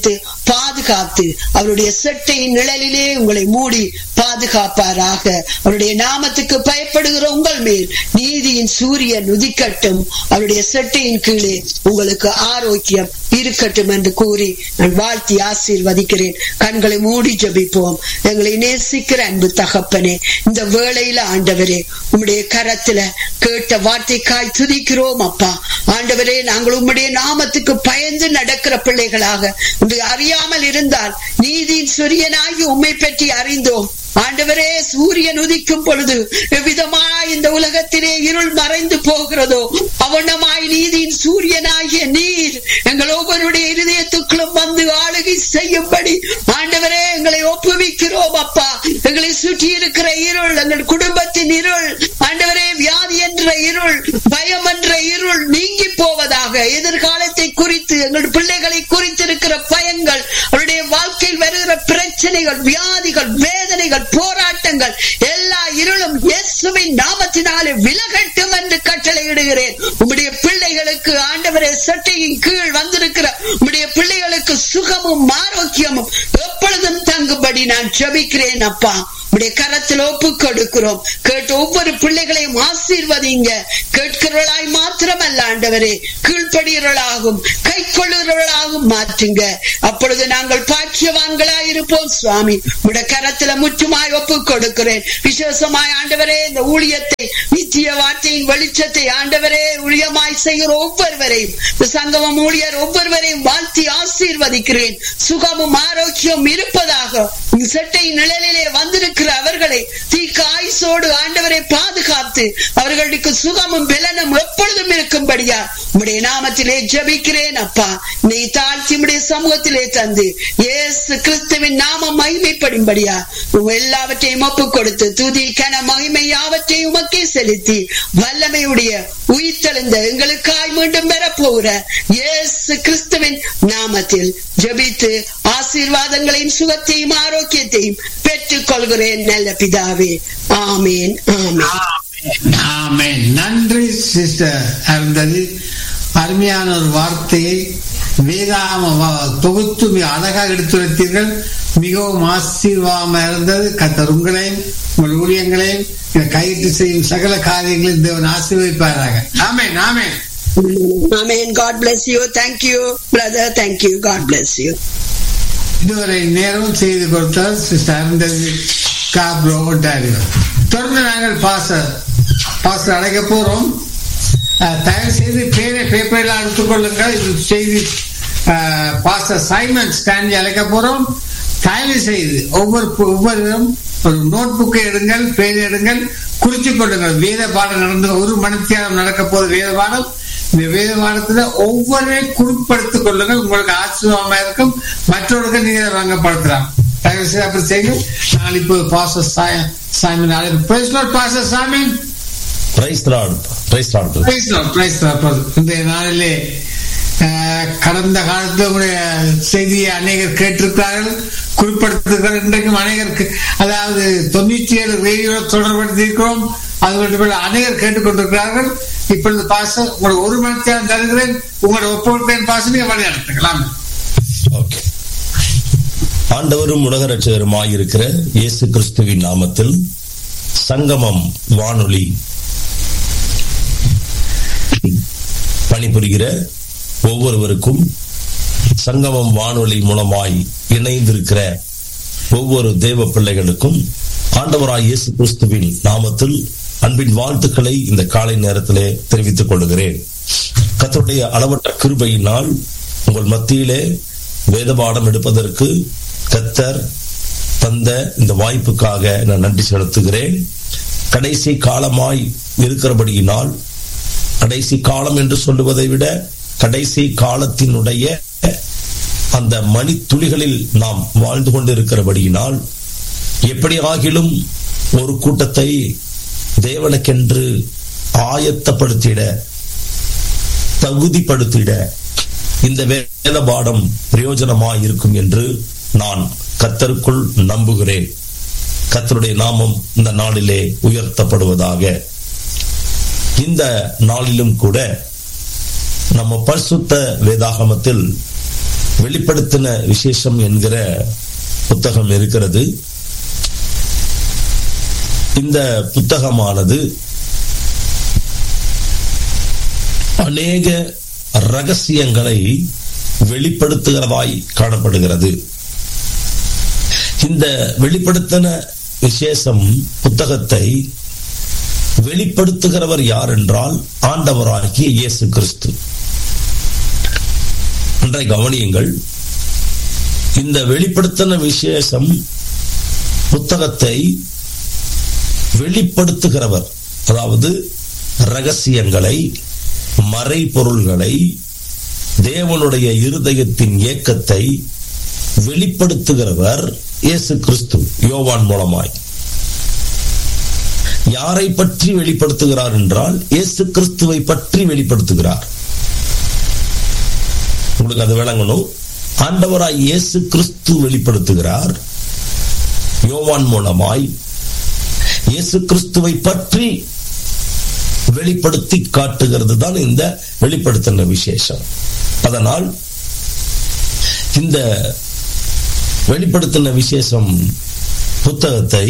பாதுகாத்து அவருடைய செட்டையின் நிழலிலே உங்களை மூடி பாதுகாப்பாராக. அவருடைய நாமத்துக்கு பயப்படுகிற உங்கள் மேல் நீதியின் சூரியன் உதிக்கட்டும். அவருடைய செட்டையின் கீழே உங்களுக்கு ஆரோக்கியம் இருக்கட்டும் என்று கூறி நான் வாழ்த்தி ஆசீர்வதிக்கிறேன். கண்களை மூடி ஜெபிப்போம். எங்களை நேசிக்கிற அன்பு தகப்பனே, இந்த வேளையில ஆண்டவரே உம்முடைய கரத்துல கேட்ட வார்த்தைக்காய் துதிக்கிறோம் அப்பா. ஆண்டவரே, நாங்கள் உம்முடைய நாமத்துக்கு பயந்து நடக்கிற பிள்ளைகளாக அறியாமல் இருந்தால் நீதியின் சூரியனாகி உம்மை பற்றி அறிந்தோம். ஆண்டவரே, சூரியன் உதிக்கும் பொழுது எவ்விதமாய் இந்த உலகத்திலே இருள் மறைந்து போகிறதோ அவனமாய் நீதியின் சூரியனாகிய நீர் எங்கள் ஒவ்வொருடைய இருதயத்துக்குள்ளும் வந்து ஆளுகை செய்யும்படி ஆண்டவரே எங்களை ஒப்புவிக்கிறோம் அப்பா. எங்களை சுற்றி இருக்கிற இருள், எங்கள் குடும்பத்தின் இருள், ஆண்டவரே வியாதி என்ற இருள், பயம் என்ற இருள் நீங்கி போவதாக. எதிர்காலத்தை குறித்து எங்கள் பிள்ளைகளை குறித்திருக்கிற பயங்கள், அவருடைய வாழ்க்கையில் வருகிற பிரச்சனைகள், வியாதிகள், வேதனைகள், போராட்டங்கள் எல்லா இருளும் இயேசுவின் நாமத்தினாலே விலகட்டும் என்று கட்டளையிடுகிறேன். உம்முடைய பிள்ளைகளுக்கு ஆண்டவரே சட்டையின் கீழ் வந்திருக்கிற உம்முடைய பிள்ளைகளுக்கு சுகமும் ஆரோக்கியமும் எப்பொழுதும் தங்கும்படி நான் ஜெபிக்கிறேன் அப்பா. உடைய கரத்தில் ஒப்பு கொடுக்கிறோம். கேட்டு ஒவ்வொரு பிள்ளைகளையும் ஆசீர்வதிங்க. கேட்கிறவர்களாய் மாத்திரமல்ல ஆண்டவரே, கீழ்ப்படுகிறவர்களாகும் கை கொள்ளுகிறவர்களாகும் மாற்றுங்க. அப்பொழுது நாங்கள் பாக்கியவான்களாய் இருப்போம் சுவாமி. உடைய கரத்துல முற்றுமாய் ஒப்பு கொடுக்கிறேன். விசேஷமாய் ஆண்டவரே இந்த ஊழியத்தை, நித்திய வார்த்தையின் வெளிச்சத்தை ஆண்டவரே ஊழியமாய் செய்கிற ஒவ்வொருவரையும், இந்த சங்கமம் ஊழியர் ஒவ்வொருவரையும் வாழ்த்தி ஆசீர்வதிக்கிறேன். சுகமும் ஆரோக்கியம் இருப்பதாக செட்டை நிழலிலே வந்திருக்கிற அவர்களை தீக்க ஆயுசோடு ஆண்டவரை பாதுகாத்து அவர்களுக்கு சுகமும் பலனும் எப்பொழுதும் இருக்கும்படியா உம்முடைய நாமத்திலே ஜெபிக்கிறேன் அப்பா. நீ தாழ்த்தி உம்முடைய சமூகத்திலே தந்து இயேசு கிறிஸ்துவின் நாமம் மகிமைப்படும்படியா எல்லாவற்றையும் ஒப்பு கொடுத்து துதி கன மகிமை யாவற்றையும் உமக்கே செலுத்தி வல்லமையுடைய உயிர்த்தெழுந்த எங்களுக்காய் மீண்டும் பெறப்போகிற இயேசு கிறிஸ்துவின் நாமத்தில் ஜெபித்து ஆசீர்வாதங்களையும் சுகத்தையும் ஆரோக்கியத்தையும் பெற்றுக் கொள்கிறேன் நல்ல பிதாவே. ஆமேன், ஆமேன், ஆமேன். நன்றி சிஸ்டர் அருந்ததி. அருமையான ஒரு வார்த்தையை வேதாம தொகுத்து மிக அழகாக எடுத்துரைத்தீர்கள். மிகவும் ஆசீர்வாதமாக இருந்தது. கர்த்தர் உங்களையும் உங்கள் ஊழியங்களையும் கையிட்டு செய்யும் சகல காரியங்களையும் தேவன் ஆசீர்வதிப்பாராக. ஆமேன், ஆமேன், ஆமேன். God bless you. Thank you brother. Thank you. God bless you. இதுவரை நேரம் செய்து கொடுத்தார் சிஸ்டர் அருந்ததி காப்ரோ ஒன்டாரியோ. தொடர்ந்து நாங்கள் பாஸ்டர் அழைக்க போறோம். தயவு செய்து பேப்பரெல்லாம் எடுத்துக்கொள்ளுங்கள். இது செய்தி பாஸ்டர் சைமன் ஸ்டான்லி அழைக்க போறோம். தயவு செய்து ஒவ்வொருவரும் ஒரு நோட் புக்கை எடுங்கள், பேர் எடுங்கள், குறித்துக் கொள்ளுங்கள். வேத பாடம் நடந்து 1 மணி நேரம் நடக்க போது வேத பாடம். இந்த வேத பாடத்துல ஒவ்வொருவரையும் குறிப்படுத்திக் கொள்ளுங்கள். உங்களுக்கு ஆச்சரியமா இருக்கும். மற்றவர்களுக்கு நீங்க வழங்கப்படுத்தலாம். தயவு செய்து அப்படி செய்யுங்க. நாங்கள் இப்போ பாஸ்டர் சைமன் பாஸ்டர் சைமன் இந்த நாளிலே கடந்த காலத்தில் உங்களுடைய செய்தியை அநேகர் கேட்டிருக்கிறார்கள், குறிப்பிடுத்திருக்கிறார்கள். இன்றைக்கும் அநேகருக்கு, அதாவது 97 ரேடியோ தொடர்படுத்தி இருக்கிறோம். அது மட்டும் அநேகர் கேட்டுக்கொண்டிருக்கிறார்கள். இப்பொழுது பாஸ்டர் உங்களுக்கு 1 மணி நேரம் தருகிறேன். உங்களோட ஒப்புழைப்பேன் பாஸ்டர், நீங்க வழி நடத்துக்கலாம். ஆண்டவரும் உலக ரட்சகருமாயிருக்கிற இயேசு கிறிஸ்துவின் நாமத்தில் சங்கமம் வானொலி பணிபுரிகிற ஒவ்வொருவருக்கும், சங்கமம் வானொலி மூலமாய் இணைந்திருக்கிற ஒவ்வொரு தேவ பிள்ளைகளுக்கும் ஆண்டவராய் இயேசு கிறிஸ்துவின் நாமத்தில் அன்பின் வாழ்த்துக்களை இந்த காலை நேரத்திலே தெரிவித்துக் கொள்கிறேன். கர்த்தருடைய அளவற்ற கிருபையினால் உங்கள் மத்தியிலே வேத பாடம் எடுப்பதற்கு கர்த்தர் தந்த இந்த வாய்ப்புக்காக நான் நன்றி செலுத்துகிறேன். கடைசி காலமாய் இருக்கிறபடியினால், கடைசி காலம் என்று சொல்லுவதை விட கடைசி காலத்தினுடைய அந்த மணி துளிகளில் நாம் வாழ்ந்து கொண்டிருக்கிறபடியினால், எப்படி ஆகிலும் ஒரு கூட்டத்தை தேவனுக்கென்று ஆயத்தப்படுத்திட, தகுதிப்படுத்திட இந்த வேத பாடம் பிரயோஜனமாய் இருக்கும் என்று நான் கர்த்தருக்குள் நம்புகிறேன். கர்த்தருடைய நாமம் இந்த நாளிலே உயர்த்தப்படுவதாக. இந்த நாளிலும் கூட நம்ம பரிசுத்த வேதாகமத்தில் வெளிப்படுத்தின விசேஷம் என்கிற புத்தகம் இருக்கிறது. இந்த புத்தகமானது அநேக ரகசியங்களை வெளிப்படுத்துகிறதாய் காணப்படுகிறது. இந்த வெளிப்படுத்தின விசேஷம் புத்தகத்தை வெளிப்படுத்துகிறவர் யார் என்றால் ஆண்டவராகிய இயேசு கிறிஸ்து. ஒன்றை கவனியுங்கள், இந்த வெளிப்படுத்தின விசேஷம் புத்தகத்தை வெளிப்படுத்துகிறவர், அதாவது ரகசியங்களை, மறைபொருள்களை, தேவனுடைய இருதயத்தின் ஏக்கத்தை வெளிப்படுத்துகிறவர் இயேசு கிறிஸ்து யோவான் மூலமாய். யாரை பற்றி வெளிப்படுத்துகிறார் என்றால் இயேசு கிறிஸ்துவை பற்றி வெளிப்படுத்துகிறார். உங்களுக்கு அது விளங்கணும். ஆண்டவராய் இயேசு கிறிஸ்து வெளிப்படுத்துகிறார் யோவான் மூலமாய். இயேசு கிறிஸ்துவை பற்றி வெளிப்படுத்தி காட்டுகிறது தான் இந்த வெளிப்படுத்தின விசேஷம். அதனால் இந்த வெளிப்படுத்தின விசேஷம் புத்தகத்தை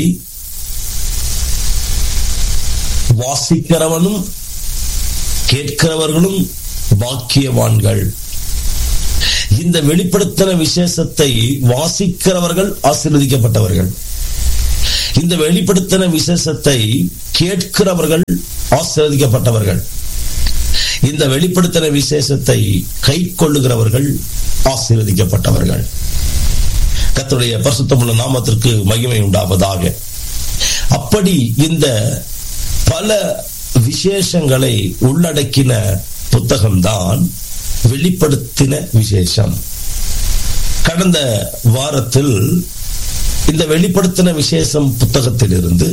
வாசிக்கிறவனும் கேட்கிறவர்களும் பாக்கியவான்கள். இந்த வெளிப்படுத்தின விசேஷத்தை வாசிக்கிறவர்கள் ஆசீர்வதிக்கப்பட்டவர்கள். இந்த வெளிப்படுத்தின விசேஷத்தை கேட்கிறவர்கள் ஆசீர்வதிக்கப்பட்டவர்கள். இந்த வெளிப்படுத்தின விசேஷத்தை கை கொள்ளுகிறவர்கள் ஆசீர்வதிக்கப்பட்டவர்கள். கர்த்தருடைய பரிசுத்தமுள்ள நாமத்திற்கு மகிமை உண்டாவதாக. அப்படி இந்த பல விசேஷங்களை உள்ளடக்கின புத்தகம்தான் வெளிப்படுத்தின விசேஷம். கடந்த வாரத்தில் இந்த வெளிப்படுத்தின விசேஷம் புத்தகத்திலிருந்து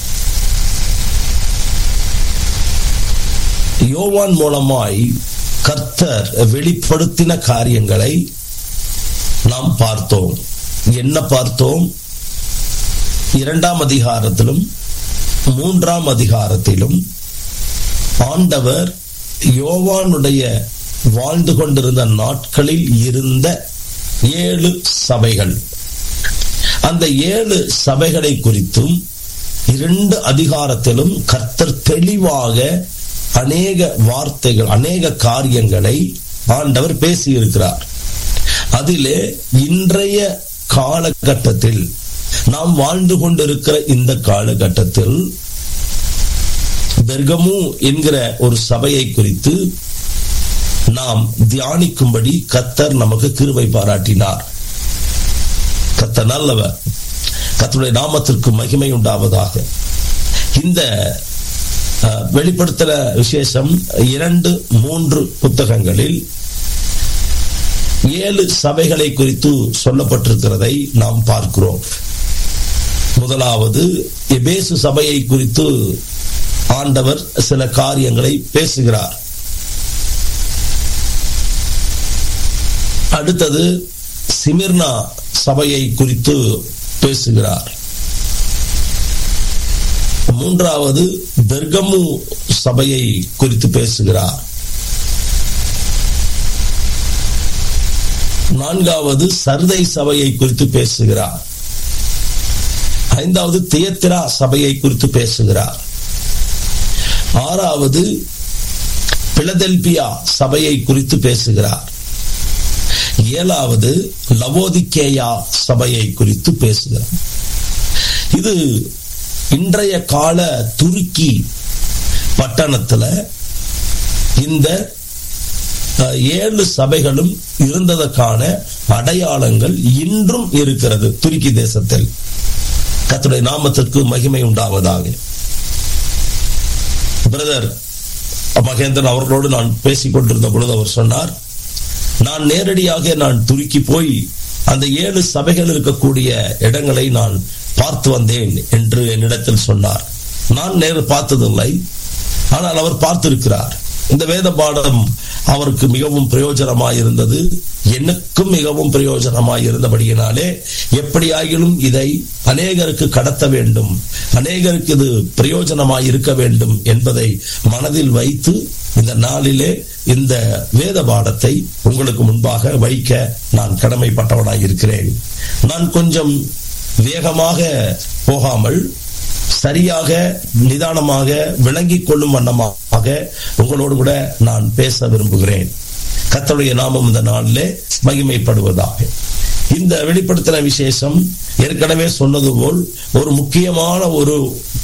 யோவான் மூலமாய் கர்த்தர் வெளிப்படுத்தின காரியங்களை நாம் பார்த்தோம். என்ன பார்த்தோம்? 2ஆம் அதிகாரத்திலும் 3ஆம் அதிகாரத்திலும் ஆண்டவர் யோவானுடைய வாழ்ந்து கொண்டிருந்த நாட்களில் இருந்த 7 சபைகள், அந்த 7 சபைகளை குறித்தும் 2 அதிகாரத்திலும் கர்த்தர் தெளிவாக அநேக வார்த்தைகள், அநேக காரியங்களை ஆண்டவர் பேசியிருக்கிறார். அதிலே இன்றைய காலகட்டத்தில் நாம் வாழ்ந்து கொண்டிருக்கிற இந்த காலகட்டத்தில் பெர்கமு என்கிற ஒரு சபையை குறித்து நாம் தியானிக்கும்படி கர்த்தர் நமக்கு கிருபை பாராட்டினார். கர்த்தர் நல்லவர். கர்த்தருடைய நாமத்திற்கு மகிமை உண்டாவதாக. இந்த வெளிப்படுத்தின விசேஷம் 2-3 புத்தகங்களில் 7 சபைகளை குறித்து சொல்லப்பட்டிருக்கிறதை நாம் பார்க்கிறோம். முதலாவது எபேசு சபையை குறித்து ஆண்டவர் சில காரியங்களை பேசுகிறார். அடுத்தது சிமிர்னா சபையை குறித்து பேசுகிறார். மூன்றாவது பெர்கமு சபையை குறித்து பேசுகிறார். 4வது சர்தை சபையை குறித்து பேசுகிறார். 5வது தியத்திரா சபையை குறித்து பேசுகிறார். 6வது பிலதெல்பியா சபையை குறித்து பேசுகிறார். 7வது லவோதிக்கேயா சபையை குறித்து பேசுகிறார். இது இன்றைய கால துருக்கி பட்டணத்துல இந்த 7 சபைகளும் இருந்ததற்கான அடையாளங்கள் இன்றும் இருக்கிறது துருக்கி தேசத்தில். கர்த்தருடைய நாமத்திற்கு மகிமை உண்டாவதாக. பிரதர் மகேந்திரன் அவர்களோடு நான் பேசிக் கொண்டிருந்த பொழுது அவர் சொன்னார், நான் நேரடியாக துருக்கி போய் அந்த 7 சபைகள் இருக்கக்கூடிய இடங்களை நான் பார்த்து வந்தேன் என்று என்னிடத்தில் சொன்னார். நான் நேரில் பார்த்ததில்லை, ஆனால் அவர் பார்த்திருக்கிறார். இந்த வேத பாடம் அவருக்கு மிகவும் பிரயோஜனமாயிருந்தது, எனக்கும் மிகவும் பிரயோஜனமாயிருந்தபடியினாலே எப்படியாகிலும் இதை அநேகருக்கு கடத்த வேண்டும், அநேகருக்கு இது பிரயோஜனமாயிருக்க வேண்டும் என்பதை மனதில் வைத்து இந்த நாளிலே இந்த வேத பாடத்தை உங்களுக்கு முன்பாக வைக்க நான் கடமைப்பட்டவனாய் இருக்கிறேன். நான் கொஞ்சம் வேகமாக போகாமல் சரியாக நிதானமாக விளங்கிக் கொள்ளும் வண்ணமாக உங்களோடு கூட நான் பேச விரும்புகிறேன். கர்த்தருடைய நாமம் இந்த நாளிலே மகிமைப்படுவதாக. இந்த வெளிப்படுத்தின விசேஷம் ஏற்கனவே சொன்னது போல் ஒரு முக்கியமான ஒரு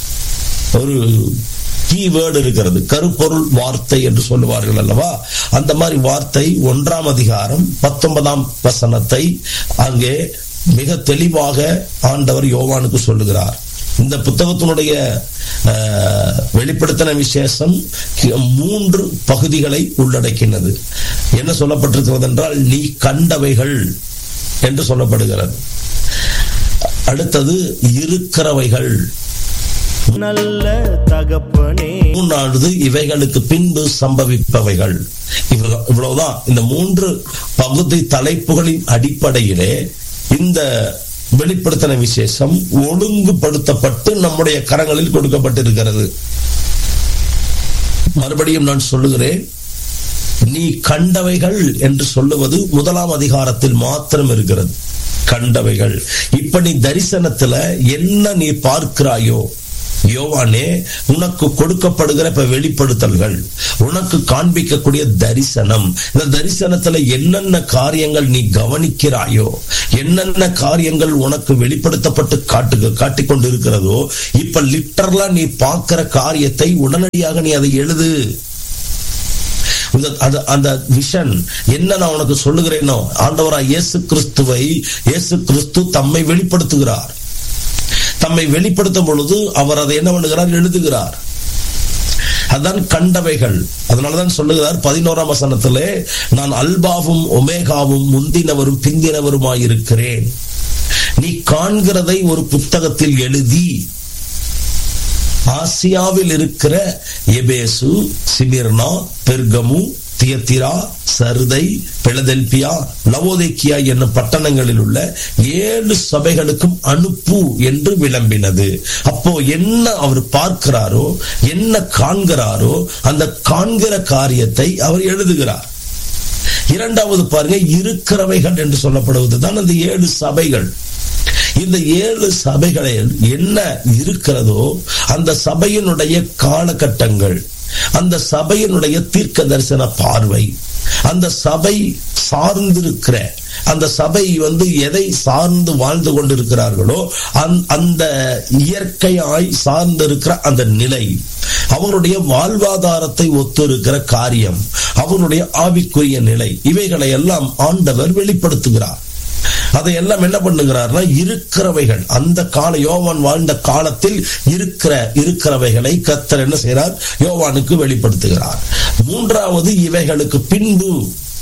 கீவேர்டு இருக்கிறது, கருப்பொருள் வார்த்தை என்று சொல்லுவார்கள் அல்லவா. அந்த மாதிரி வார்த்தை 1ஆம் அதிகாரம் 19ஆம் வசனத்தை அங்கே மிக தெளிவாக ஆண்டவர் யோவானுக்கு சொல்லுகிறார். இந்த புத்தகத்தினுடைய வெளிப்படுத்தின விசேஷம் 3 பகுதிகளை உள்ளடக்கினது. என்ன சொல்லப்பட்டிருக்கிறது என்றால், நீ கண்டவைகள் என்று சொல்லப்படுகிறது. அடுத்தது இருக்கிறவைகள், நல்ல தகப்பனே, மூன்றாவது இவைகளுக்கு பின்பு சம்பவிப்பவைகள். இவ்வளவுதான். இந்த 3 பகுதி தலைப்புகளின் அடிப்படையிலே இந்த வெளிப்படுத்தின விசேஷம் ஒழுங்குபடுத்தப்பட்டு நம்முடைய கரங்களில் கொடுக்கப்பட்டிருக்கிறது. மறுபடியும் நான் சொல்லுகிறேன், நீ கண்டவைகள் என்று சொல்லுவது 1ஆம் அதிகாரத்தில் மாத்திரம் இருக்கிறது. கண்டவைகள். இப்ப நீ தரிசனத்துல என்ன நீ பார்க்கிறாயோ யோவானே, உனக்கு கொடுக்கப்படுகிற வெளிப்படுத்தல்கள், உனக்கு காண்பிக்கக்கூடிய தரிசனம், இந்த தரிசனத்துல என்னென்ன காரியங்கள் நீ கவனிக்கிறாயோ, என்னென்ன காரியங்கள் உனக்கு வெளிப்படுத்தப்பட்டு காட்டிக்கொண்டு இருக்கிறதோ, இப்ப லிட்டரலா நீ பார்க்கிற காரியத்தை உடனடியாக நீ அதை எழுது. அந்த விஷன் என்ன நான் உனக்கு சொல்லுகிறேனோ, ஆண்டவராய் இயேசு கிறிஸ்து தம்மை வெளிப்படுத்துகிறார். தம்மை வெளிப்படுத்தும் பொழுது அவர் அதை என்ன பண்ணுகிறார்? எழுதுகிறார். அதான் கண்டவைகள். அதனாலதான் சொல்லுகிறார் 11ஆம் வசனத்திலே, நான் அல்பாவும் ஒமேகாவும் முந்தினவரும் பிந்தினவருமாயிருக்கிறேன். நீ காண்கிறதை ஒரு புத்தகத்தில் எழுதி ஆசியாவில் இருக்கிற எபேசு, சிமிர்னா, பெர்கமு, தியத்திரா, சர்தை, பிலதெல்பியா, லவோதிக்கியா என்னும் பட்டணங்களில் உள்ள 7 சபைகளுக்கும் அனுப்பு என்று விளம்பினது. அப்போ என்ன அவர் பார்க்கிறாரோ, என்ன காண்கிறாரோ, அந்த காண்கிற காரியத்தை அவர் எழுதுகிறார். இரண்டாவது பாருங்க, இருக்கிறவைகள் என்று சொல்லப்படுவதுதான் அந்த 7 சபைகள். இந்த 7 சபைகளில் என்ன இருக்கிறதோ அந்த சபையினுடைய காலகட்டங்கள், அந்த சபையினுடைய தீர்க்க தரிசன பார்வை, அந்த சபை சார்ந்திருக்கிற, அந்த சபை எதை சார்ந்து வாழ்ந்து கொண்டிருக்கிறார்களோ அந்த இயற்கையாய் சார்ந்திருக்கிற அந்த நிலை, அவருடைய வாழ்வாதாரத்தை ஒத்து இருக்கிற காரியம், அவருடைய ஆவிக்குரிய நிலை, இவைகளை எல்லாம் ஆண்டவர் வெளிப்படுத்துகிறார். அதையெல்லாம் என்ன பண்ணுகிறார்னா, இருக்கிறவைகள், அந்த கால யோவான் வாழ்ந்த காலத்தில் இருக்கிறவைகளை கர்த்தர் என்ன செய்கிறார்? யோவானுக்கு வெளிப்படுத்துகிறார். மூன்றாவது, இவைகளுக்கு பின்பு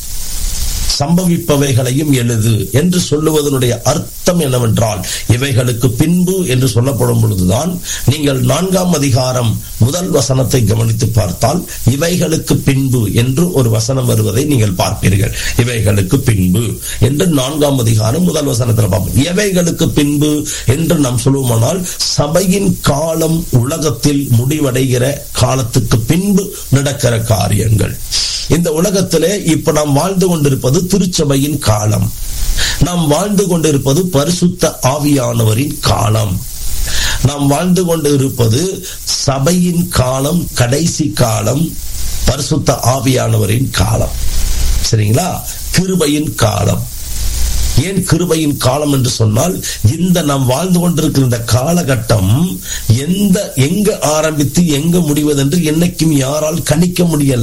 சம்பவிப்பவைகளையும் எழுது என்று சொல்லுவதனுடைய அர்த்தம் என்னவென்றால், இவைகளுக்கு பின்பு என்று சொல்லப்படும் பொழுதுதான் நீங்கள் 4ஆம் அதிகாரம் 1 வசனத்தை கவனித்து பார்த்தால் இவைகளுக்கு பின்பு என்று ஒரு வசனம் வருவதை நீங்கள் பார்ப்பீர்கள். இவைகளுக்கு பின்பு என்று 4ஆம் அதிகாரம் 1 வசனத்தில் பார்ப்போம். இவைகளுக்கு பின்பு என்று நாம் சொல்லுவோமானால், சபையின் காலம் உலகத்தில் முடிவடைகிற காலத்துக்கு பின்பு நடக்கிற காரியங்கள். இந்த உலகத்திலே இப்ப நாம் வாழ்ந்து கொண்டிருப்பது திருச்சபையின் காலம். நாம் வாழ்ந்து கொண்டிருப்பது பரிசுத்த ஆவியானவரின் காலம். நாம் வாழ்ந்து கொண்டிருப்பது சபையின் காலம், கடைசி காலம், பரிசுத்த ஆவியானவரின் காலம். சரிங்களா? கிருபையின் காலம். ஏன் கிருபையின் காலம் என்று சொன்னால், இந்த நாம் வாழ்ந்து கொண்டிருக்கிற இந்த காலகட்டம் எங்க ஆரம்பித்து எங்க முடிவதென்று என்னைக்கும் யாரால் கணிக்க முடியல.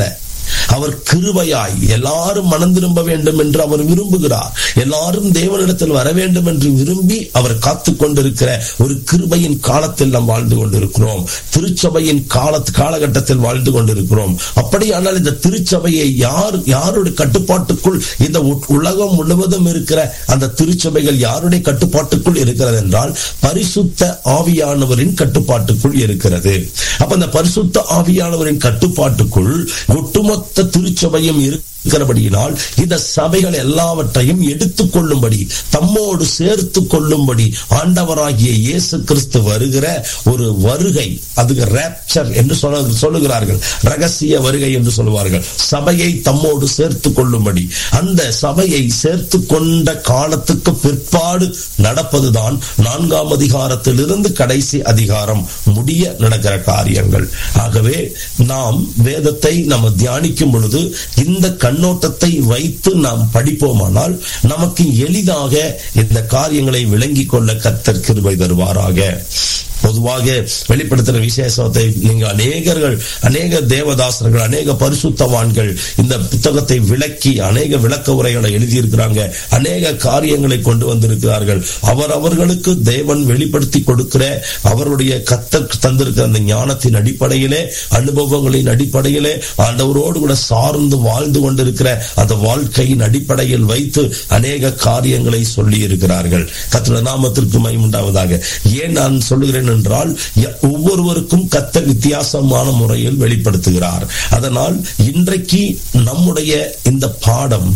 அவர் கிருபையாய் எல்லாரும் மனம் திரும்ப வேண்டும் என்று அவர் விரும்புகிறார். எல்லாரும் தேவனிடத்தில் வர வேண்டும் என்று விரும்பி அவர் காத்து கொண்டிருக்கிற ஒரு கிருபையின் காலத்தில் நாம் வாழ்ந்து கொண்டிருக்கிறோம். திருச்சபையின் காலகட்டத்தில் வாழ்ந்து கொண்டிருக்கிறோம். அப்படியானால் இந்த திருச்சபையை யாருடைய கட்டுப்பாட்டுக்குள், இந்த உலகம் முழுவதும் இருக்கிற அந்த திருச்சபைகள் யாருடைய கட்டுப்பாட்டுக்குள் இருக்கிறது என்றால் பரிசுத்த ஆவியானவரின் கட்டுப்பாட்டுக்குள் இருக்கிறது. அப்ப அந்த பரிசுத்த ஆவியானவரின் கட்டுப்பாட்டுக்குள் ஒட்டுமொத்த திருச்சபையும் இருக்கிறபடியினால் இந்த சபைகள் எல்லாவற்றையும் எடுத்துக் கொள்ளும்படி, தம்மோடு சேர்த்து கொள்ளும்படி ஆண்டவராகிய இயேசு கிறிஸ்து வருகிற ஒரு வருகை, அதுக்கு ராப்சர் என்று சொல்லுகிறார்கள், ரகசிய வருகை என்று சொல்லுவார்கள். சபையை தம்மோடு சேர்த்து கொள்ளும்படி, அந்த சபையை சேர்த்து கொண்ட காலத்துக்கு பிற்பாடு நடப்பதுதான் 4ஆம் அதிகாரத்திலிருந்து கடைசி அதிகாரம் முடிய நடக்கிற காரியங்கள். ஆகவே நாம் வேதத்தை நம்ம தியானிக்கும் பொழுது இந்த கண்ணோட்டத்தை வைத்து நாம் படிப்போமானால் நமக்கு எளிதாக இந்த காரியங்களை விளங்கிக் கொள்ள கர்த்தர் கிருபை தருவாராக. பொதுவாக வெளிப்படுத்தின விசேஷத்தை நீங்க அநேக தேவதாசர்கள், அநேக பரிசுத்தவான்கள் இந்த புத்தகத்தை விளக்கி அநேக விளக்க உரைகளை எழுதியிருக்கிறாங்க. அநேக காரியங்களை கொண்டு வந்திருக்கிறார்கள். அவர்களுக்கு தேவன் வெளிப்படுத்தி கொடுக்கிற அவருடைய கர்த்தர் தந்திருக்கிற அந்த ஞானத்தின் அடிப்படையிலே, அனுபவங்களின் அடிப்படையிலே, ஆண்டவரோடு கூட சார்ந்து வாழ்ந்து கொண்டிருக்கிற அந்த வாழ்க்கையின் அடிப்படையில் வைத்து அநேக காரியங்களை சொல்லி இருக்கிறார்கள். கர்த்தருடைய நாமத்திற்கு மகிமை உண்டாவதாக. ஏன் நான் சொல்லுகிறேன் என்றால், ஒவ்வொருவருக்கும் கர்த்தர் வித்தியாசமான முறையில் வெளிப்படுத்துகிறார். அதனால் இன்றைக்கு நம்முடைய இந்த பாடம்,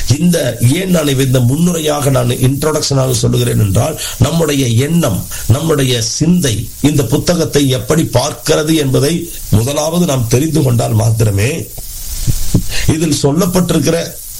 ஏன் நான் இந்த முன்னுரையாக நான் இன்ட்ரோடக்ஷனாக சொல்லுகிறேன் என்றால், நம்முடைய எண்ணம், நம்முடைய சிந்தை இந்த புத்தகத்தை எப்படி பார்க்கிறது என்பதை முதலாவது நாம் தெரிந்து கொண்டால் மாத்திரமே இதில் சொல்லப்பட்டிருக்கிற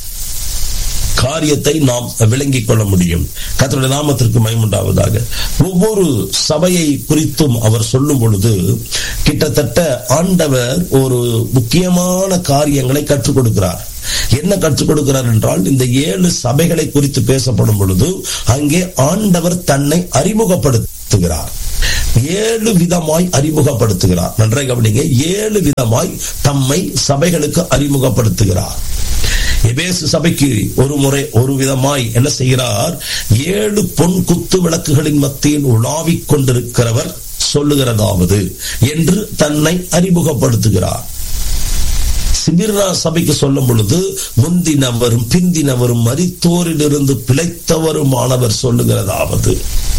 காரியத்தை நாம் விளங்கிக் கொள்ள முடியும். கர்த்தருடைய நாமத்திற்கு மகிமை உண்டாவதாக. ஒவ்வொரு சபையை குறித்தும் அவர் சொல்லும் பொழுது கிட்டத்தட்ட ஆண்டவர் ஒரு முக்கியமான காரியங்களை கற்றுக் கொடுக்கிறார். என்ன கற்றுக் கொடுக்கிறார் என்றால், இந்த 7 சபைகளை குறித்து பேசப்படும் பொழுது அங்கே ஆண்டவர் தன்னை அறிமுகப்படுத்துகிறார். 7 விதமாய் அறிமுகப்படுத்துகிறார். நன்றாக கவனிங்க, 7 விதமாய் தம்மை சபைகளுக்கு அறிமுகப்படுத்துகிறார். எபேசு சபைக்கு ஒரு விதமாய் என்ன செய்கிறார்? 7 பொன் குத்து விளக்குகளின் மத்தியில் உலாவிக் கொண்டிருக்கிறவர் சொல்லுகிறதாவது என்று தன்னை அறிமுகப்படுத்துகிறார். சிமிர்னா சபைக்கு சொல்லும் பொழுது முந்தினவரும் பிந்தினவரும் மரித்தோரிலிருந்து பிழைத்தவருமானவர் சொல்லுகிறதாவது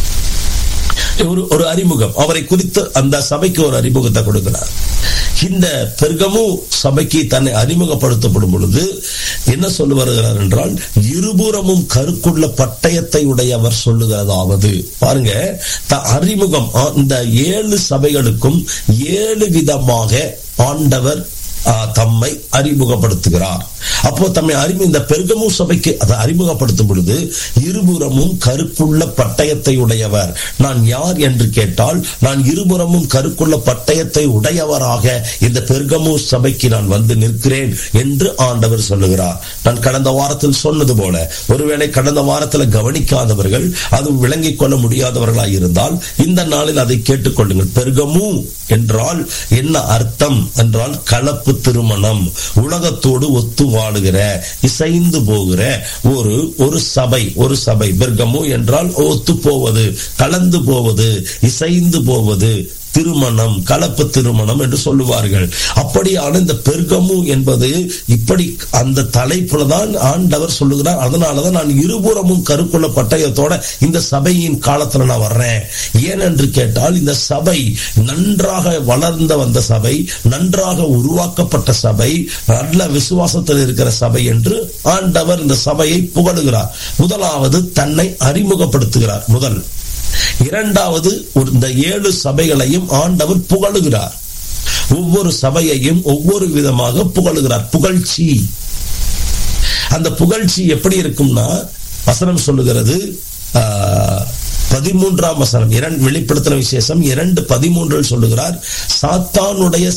ஒரு அறிமுகம், அவரை குறித்து அந்த சபைக்கு ஒரு அறிமுகத்தை கொடுக்கிறார். இந்த பெர்கமு சபைக்கு தன்னை அறிமுகப்படுத்தப்படும் பொழுது என்ன சொல்லி வருகிறார் என்றால், இருபுறமும் கருக்குள்ள பட்டயத்தை உடையவர் சொல்லுகிறதாவது. பாருங்க, அறிமுகம் இந்த 7 சபைகளுக்கும் 7 விதமாக ஆண்டவர் தம்மை அறிமுகப்படுத்துகிறார். அப்போ தம்மை இந்த பெர்கமு சபைக்கு அதை அறிமுகப்படுத்தும் பொழுது இருபுறமும் கருக்குள்ள பட்டயத்தை உடையவர். நான் யார் என்று கேட்டால், நான் இருபுறமும் கருக்குள்ள பட்டயத்தை உடையவராக இந்த பெர்கமு சபைக்கு நான் வந்து நிற்கிறேன் என்று ஆண்டவர் சொல்லுகிறார். நான் கடந்த வாரத்தில் சொன்னது போல, ஒருவேளை கடந்த வாரத்தில் கவனிக்காதவர்கள், அது விளங்கிக் கொள்ள முடியாதவர்களாய் இருந்தால் இந்த நாளில் அதை கேட்டுக்கொள்ளுங்கள். பெர்கமு என்றால் என்ன அர்த்தம் என்றால், கலப்பு திருமணம், உலகத்தோடு ஒத்து வாழுகிற, இசைந்து போகிற ஒரு சபை. பெர்கமு என்றால் ஒத்து போவது, கலந்து போவது, இசைந்து போவது, திருமணம், கலப்பு திருமணம் என்று சொல்லுவார்கள். அப்படியான இந்த பெர்கமு என்பது இப்படி அந்த தலைப்புல தான் ஆண்டவர் சொல்லுகிறார். அதனாலதான் நான் இருபுறமும் கருக்குள்ள பட்டயத்தோட இந்த சபையின் காலத்துல நான் வர்றேன். ஏனென்று கேட்டால், இந்த சபை நன்றாக வளர்ந்த வந்த சபை, நன்றாக உருவாக்கப்பட்ட சபை, நல்ல விசுவாசத்தில் இருக்கிற சபை என்று ஆண்டவர் இந்த சபையை புகழுகிறார். முதலாவது தன்னை அறிமுகப்படுத்துகிறார். முதல். இரண்டாவது, இந்த 7 சபைகளையும் ஆண்டவர் புகழுகிறார். ஒவ்வொரு சபையையும் ஒவ்வொரு விதமாக புகழுகிறார். புகழ்ச்சி. அந்த புகழ்ச்சி எப்படி இருக்கும்னா, வசனம் சொல்லுகிறது 13ஆம் வசனம், வெளிப்படுத்தின விசேஷம் 2:13 சொல்லுகிறார், சாத்தானுடைய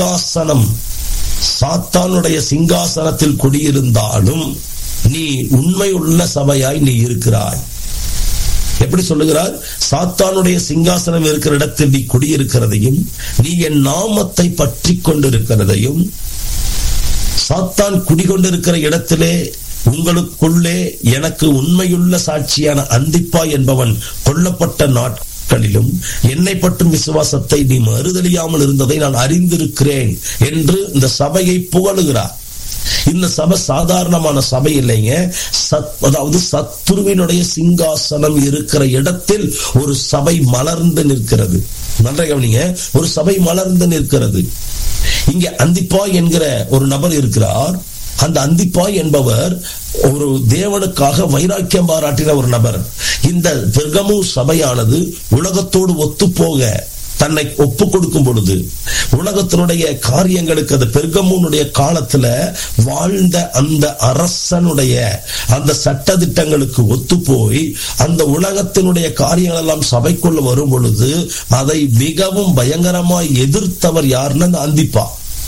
சிங்காசனத்தில் குடியிருந்தாலும் நீ உண்மையுள்ள சபையாய் நீ இருக்கிறாய். எப்படி சொல்லுகிறார்? சாத்தானுடைய சிங்காசனம் இருக்கிற இடத்தில் நீ குடியிருக்கிறதையும், நீ என் நாமத்தை பற்றி கொண்டிருக்கிறதையும் சாத்தான் குடிகொண்டிருக்கிற இடத்திலே உங்களுக்குள்ளே எனக்கு உண்மையுள்ள சாட்சியான அந்திப்பா என்பவன் கொல்லப்பட்ட நாட்களிலும் என்னை பற்றும் விசுவாசத்தை நீ மறுதலியாமல் இருந்ததை நான் அறிந்திருக்கிறேன் என்று இந்த சபையை புகழுகிறார். இந்த சபை சாதாரணமான சபை இல்லைங்க. அதாவது சத்துருவினுடைய சிங்காசனம் இருக்கிற இடத்தில் ஒரு சபை மலர்ந்து நிற்கிறது. நன்றாக கவனிங்க, ஒரு சபை மலர்ந்து நிற்கிறது. இங்கே அந்திப்பா என்கிற ஒரு நபர் இருக்கிறார். அந்த அந்திப்பா என்பவர் ஒரு தேவனுக்காக வைராக்கியம் பாராட்டின ஒரு நபர். இந்த பெர்கமு சபையானது உலகத்தோடு ஒத்துப்போக தன்னை ஒப்பு கொடுக்கும் பொழுது உலகத்தினுடைய காரியங்களுக்கு அந்த பெர்கமுனுடைய காலத்துல வாழ்ந்த அந்த அரசனுடைய அந்த சட்ட திட்டங்களுக்கு ஒத்து போய் அந்த உலகத்தினுடைய காரியங்கள் எல்லாம் சபைக்குள்ள வரும் பொழுது அதை மிகவும் பயங்கரமாய் எதிர்த்தவர் யாருன்னு அந்த அந்திப்பா.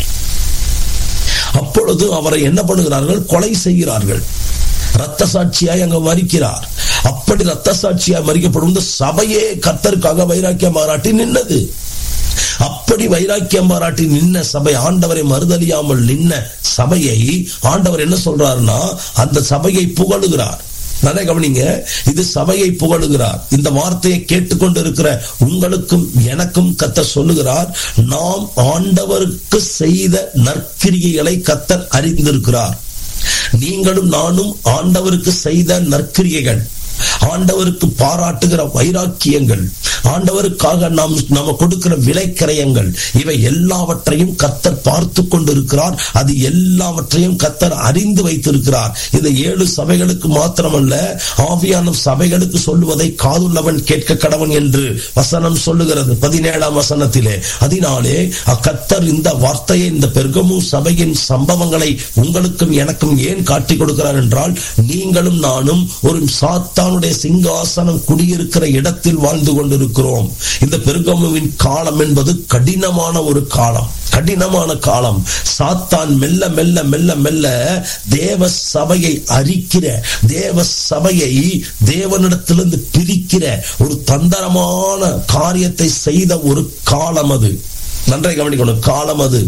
அப்பொழுது அவரை என்ன பண்ணுகிறார்கள்? கொலை செய்கிறார்கள். ரத்த சாட்சியாய் அங்க மரிக்கிறார். அப்படி ரத்த சாட்சியாய் மரிக்கப்படும் இந்த சபையே கர்த்தருக்காக வைராக்கியம் பாராட்டி நின்னது. அப்படி வைராக்கியம் பாராட்டி நின்ன சபை, ஆண்டவரை மறுதலியாமல் நின்ன சபையை ஆண்டவர் என்ன சொல்றாருன்னா அந்த சபையை புகழுகிறார். நல்லா கவனிங்க, இது சபையை புகழுகிறார். இந்த வார்த்தையை கேட்டுக்கொண்டு இருக்கிற உங்களுக்கும் எனக்கும் கர்த்தர் சொல்லுகிறார், நாம் ஆண்டவருக்கு செய்த நற்கிரியைகளை கர்த்தர் அறிந்திருக்கிறார். நீங்களும் நானும் ஆண்டவருக்கு செய்த நற்கிரியைகள், ஆண்டவருக்கு பாராட்டுகிற வைராக்கியங்கள், ஆண்டவருக்காக நாம கொடுக்கிற விலைக்கிரயங்கள், இவை எல்லாவற்றையும் கர்த்தர் பார்த்து கொண்டிருக்கிறார். அது எல்லாவற்றையும் கர்த்தர் அறிந்து வைத்திருக்கிறார். இந்த 7 சபைகளுக்கு மாத்திரமல்ல, ஆவியான சபைகளுக்கு சொல்லுவதை காதுள்ளவன் கேட்க கடவன் என்று வசனம் சொல்லுகிறது 17ஆம் வசனத்திலே. அதனாலே கர்த்தர் இந்த வார்த்தையை, இந்த பெர்கமு சபையின் சம்பவங்களை உங்களுக்கும் எனக்கும் ஏன் காட்டிக் கொடுக்கிறார் என்றால், நீங்களும் நானும் ஒரு சாத்தானுடைய சிங்காசனம் குடியிருக்கிற இடத்தில் வாழ்ந்து கொண்டிருக்கிறோம். இந்த பெர்கமுவின் காலம் என்பது கடினமான ஒரு காலம், கடினமான காலம். சாத்தான் மெல்ல மெல்ல மெல்ல மெல்ல தேவ சபையை அரிக்கிற, தேவ சபையை தேவனிடத்திலிருந்து பிரிக்கிற ஒரு தந்திரமான காரியத்தை செய்த ஒரு காலம் அது. நன்றாக கவனிக்கணும், காலம் அது.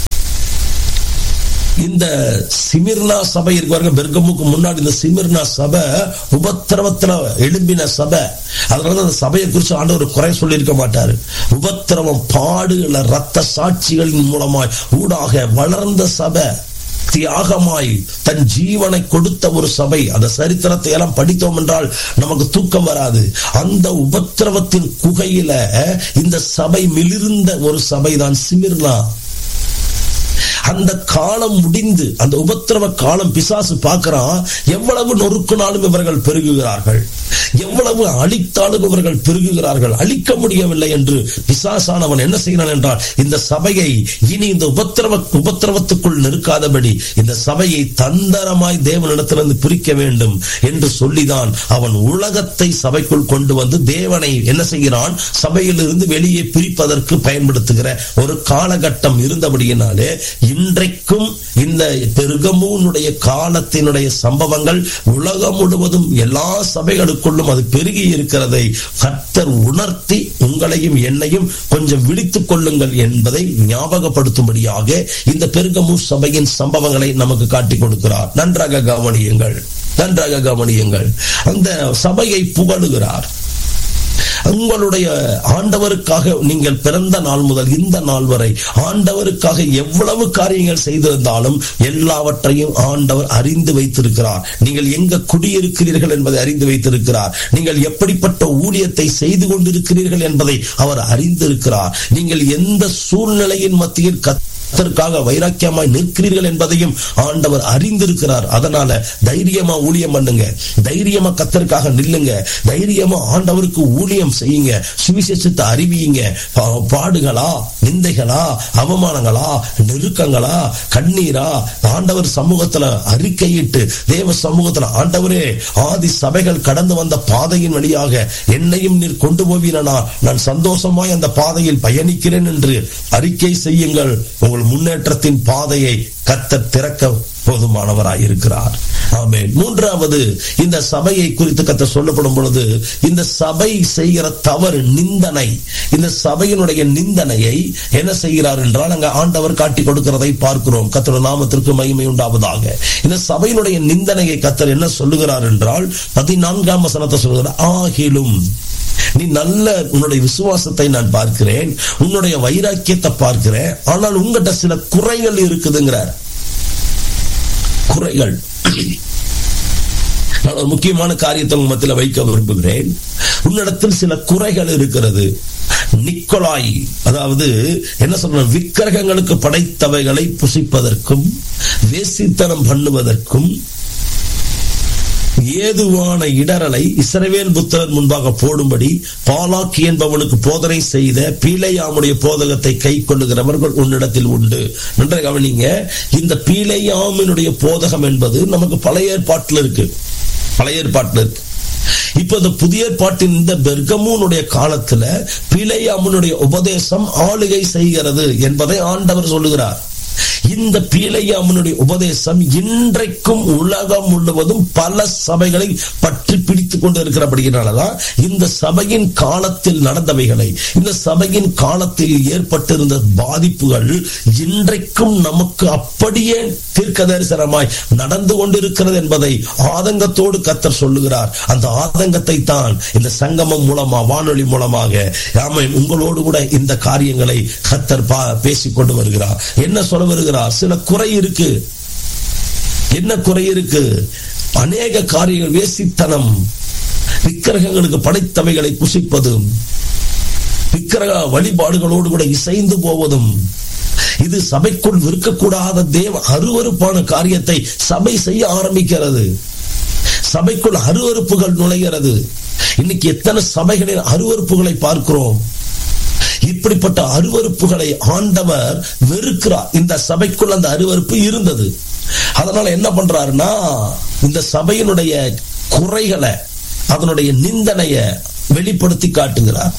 இந்த சிமிர்னா சபை இருக்க, பெர்கமுக்கு முன்னாடி இந்த சிமிர்னா சபை உபத்திரவத்துல எழும்பின சபை. அதனால அந்த சபையை குறித்து ஆண்டவர் குறை சொல்லியிருக்க மாட்டாரு. உபத்திரவம், பாடுகள, ரத்த சாட்சிகளின் மூலமாய் ஊடாக வளர்ந்த சபை, தியாகமாய் தன் ஜீவனை கொடுத்த ஒரு சபை. அந்த சரித்திரத்தை எல்லாம் படித்தோம் என்றால் நமக்கு தூக்கம் வராது. அந்த உபத்திரவத்தின் குகையில இந்த சபை மிளிர்ந்த ஒரு சபைதான் சிமிர்னா. அந்த காலம் முடிந்து, அந்த உபத்திரவ காலம் பிசாசு பார்க்கிறான், எவ்வளவு நொறுக்குனாலும் இவர்கள் பெருகுகிறார்கள், எவ்வளவு அழித்தாலும் இவர்கள் பெருகுகிறார்கள், அழிக்க முடியவில்லை என்று பிசாசானவன் என்ன செய்கிறான் என்றால், இந்த சபையை இனி இந்த உபத்திரவத்துக்குள் நிற்காதபடி இந்த சபையை தந்திரமாய் தேவனிடத்திலிருந்து பிரிக்க வேண்டும் என்று சொல்லிதான் அவன் உலகத்தை சபைக்குள் கொண்டு வந்து தேவனை என்ன செய்கிறான், சபையிலிருந்து வெளியே பிரிப்பதற்கு பயன்படுத்துகிற ஒரு காலகட்டம் இருந்தபடியினாலே இன்றைக்கும் இந்த பெர்கமுனுடைய காலத்தினுடைய சம்பவங்கள் உலகம் முழுவதும் எல்லா சபைகளுக்குள்ளும் அது பெருகி இருக்கிறதை கர்த்தர் உணர்த்தி உங்களையும் என்னையும் கொஞ்சம் விழித்துக் கொள்ளுங்கள் என்பதை ஞாபகப்படுத்தும்படியாக இந்த பெர்கமு சபையின் சம்பவங்களை நமக்கு காட்டிக் கொடுக்கிறார். நன்றாக கவனியுங்கள், நன்றாக கவனியுங்கள். அந்த சபையை புகழுகிறார். உங்களுடைய ஆண்டவருக்காக நீங்கள் பிறந்த நாள் முதல் இந்த நாள் வரை ஆண்டவருக்காக எவ்வளவு காரியங்கள் செய்திருந்தாலும் எல்லாவற்றையும் ஆண்டவர் அறிந்து வைத்திருக்கிறார். நீங்கள் எங்க குடியிருக்கிறீர்கள் என்பதை அறிந்து வைத்திருக்கிறார். நீங்கள் எப்படிப்பட்ட ஊழியத்தை செய்து கொண்டிருக்கிறீர்கள் என்பதை அவர் அறிந்திருக்கிறார். நீங்கள் எந்த சூழ்நிலையின் மத்தியில் கர்த்தருக்காக வைராக்கியமாய் நிற்கிறீர்கள் என்பதையும் ஆண்டவர் அறிந்திருக்கிறார். அதனால தைரியமா ஊழியம் பண்ணுங்க, தைரியமா கர்த்தருக்காக நில்லுங்க, தைரியமா ஆண்டவருக்கு ஊழியம் செய்யுங்க, சுவிசேஷத்தை அறிவியுங்க. பாடுகளா, நிந்தைகளா, அவமானங்களா, நெருக்கங்களா, கண்ணீரா, ஆண்டவர் சமூகத்துல அறிக்கையிட்டு தேவ சமூகத்துல, ஆண்டவரே ஆதி சபைகள் கடந்து வந்த பாதையின் வழியாக என்னையும் நீர் கொண்டு போவீரனா, நான் சந்தோஷமாய் அந்த பாதையில் பயணிக்கிறேன் என்று அறிக்கை செய்யுங்கள். உங்கள் முன்னேற்றத்தின் பாதையை கர்த்தர் திறக்க போதுமானவராய் இருக்கிறார். ஆமென். மூன்றாவது, இந்த சபையை குறித்து கர்த்தர் சொல்லப்படும் பொழுது இந்த சபை செய்கிற தவறு நிந்தனை. இந்த சபையினுடைய நிந்தனையை என்ன செய்கிறார் என்றால் அங்க ஆண்டவர் காட்டி கொடுக்கிறதை பார்க்கிறோம். கர்த்தருடைய நாமத்திற்கு மகிமை உண்டாவதாக. இந்த சபையினுடைய நிந்தனையை கர்த்தர் என்ன சொல்லுகிறார் என்றால் 14ஆம் வசனத்தை சொல்கிறார். ஆகிலும் நீ நல்ல உன்னுடைய விசுவாசத்தை நான் பார்க்கிறேன், உன்னுடைய வைராக்கியத்தை பார்க்கிறேன், ஆனால் உங்ககிட்ட சில குறைகள் இருக்குதுங்கிறார். குறைகள். நான் ஒரு முக்கியமான காரியத்தை உங்க மத்தியில் வைக்க விரும்புகிறேன். உன்னிடத்தில் சில குறைகள் இருக்கிறது. நிக்கோலாய், அதாவது என்ன சொல்ற, விக்கிரகங்களுக்கு படைத்தவைகளை புசிப்பதற்கும் வேசித்தனம் பண்ணுவதற்கும் ஏதுவான இடரலை இஸ்ரவேல் புத்திரர் முன்பாக போடும்படி பாலாக் என்பவனுக்கு போதனை செய்த பீலேயாமுடைய போதகத்தை கை கொள்ளுகிறவர்கள் உன்னிடத்தில் உண்டு. நன்றாக கவனிங்க. இந்த பீலேயாமினுடைய போதகம் என்பது நமக்கு பழைய ஏற்பாட்டில் இருக்கு. இப்ப இந்த புதிய ஏற்பாட்டின் இந்த பெர்கமூனுடைய காலத்துல பீலேயாமுனுடைய உபதேசம் ஆளுகை செய்கிறது என்பதை ஆண்டவர் சொல்லுகிறார். இந்த பீலேயாமினுடைய உபதேசம் இன்றைக்கும் உலகம் முழுவதும் பல சபைகளை பற்றி பிடித்துக் கொண்டு இருக்கிறபடியால்தான் இந்த சபையின் காலத்தில் நடந்தவைகளை, இந்த சபையின் காலத்தில் ஏற்பட்டிருந்த பாதிப்புகள் இன்றைக்கும் நமக்கு அப்படியே தீர்க்கதரிசனமாய் நடந்து கொண்டிருக்கிறது என்பதை ஆதங்கத்தோடு கர்த்தர் சொல்லுகிறார். அந்த ஆதங்கத்தை தான் இந்த சங்கமம் மூலமா, வானொலி மூலமாக உங்களோடு கூட இந்த காரியங்களை கர்த்தர் பேசிக் கொண்டு வருகிறார். என்ன சொல்ல வருகிறார்? சில குறை இருக்கு. என்ன குறை இருக்கு? அநேக காரியங்கள், வேசித்தனம், விக்கிரகங்களுக்கு படைத்தவைகளை புசிப்பதும், விக்கிரக வழிபாடுகளோடு கூட இசைந்து போவதும், இது சபைக்குள் இருக்கக்கூடாத தேவ அருவருப்பான காரியத்தை சபை செய்ய ஆரம்பிக்கிறது. சபைக்குள் அருவருப்புகள் நுழைகிறது. இன்னைக்கு எத்தனை சபைகளின் அருவருப்புகளை பார்க்கிறோம். இப்படிப்பட்ட அருவருப்புகளை ஆண்டவர் வெறுக்கிறார். இந்த சபைக்குள் அந்த அருவருப்பு இருந்தது. அதனால என்ன பண்றாருன்னா, இந்த சபையினுடைய குறைகளை, அதனுடைய நிந்தனையை வெளிப்படுத்தி காட்டுகிறார்.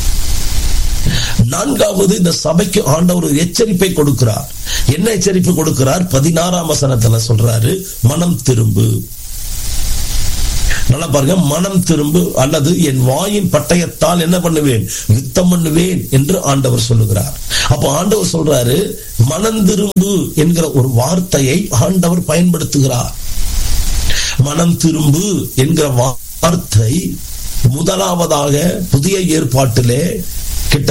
நான்காவது, இந்த சபைக்கு ஆண்டவர் ஒரு எச்சரிப்பை கொடுக்கிறார். என்ன எச்சரிப்பு கொடுக்கிறார்? 16ஆம் வசனத்துல சொல்றாரு, மனம் திரும்பு. நல்லா பாருங்க, மனம் திரும்பு, அல்லது என் வாயின் பட்டயத்தால் என்ன பண்ணுவேன்? யுத்தம் பண்ணுவேன் என்று ஆண்டவர் சொல்லுகிறார். அப்ப ஆண்டவர் சொல்றாரு, மனம் திரும்பு என்கிற ஒரு வார்த்தையை ஆண்டவர் பயன்படுத்துகிறார். மனம் திரும்பு என்கிற வார்த்தை முதலாவதாக புதிய ஏற்பாட்டிலே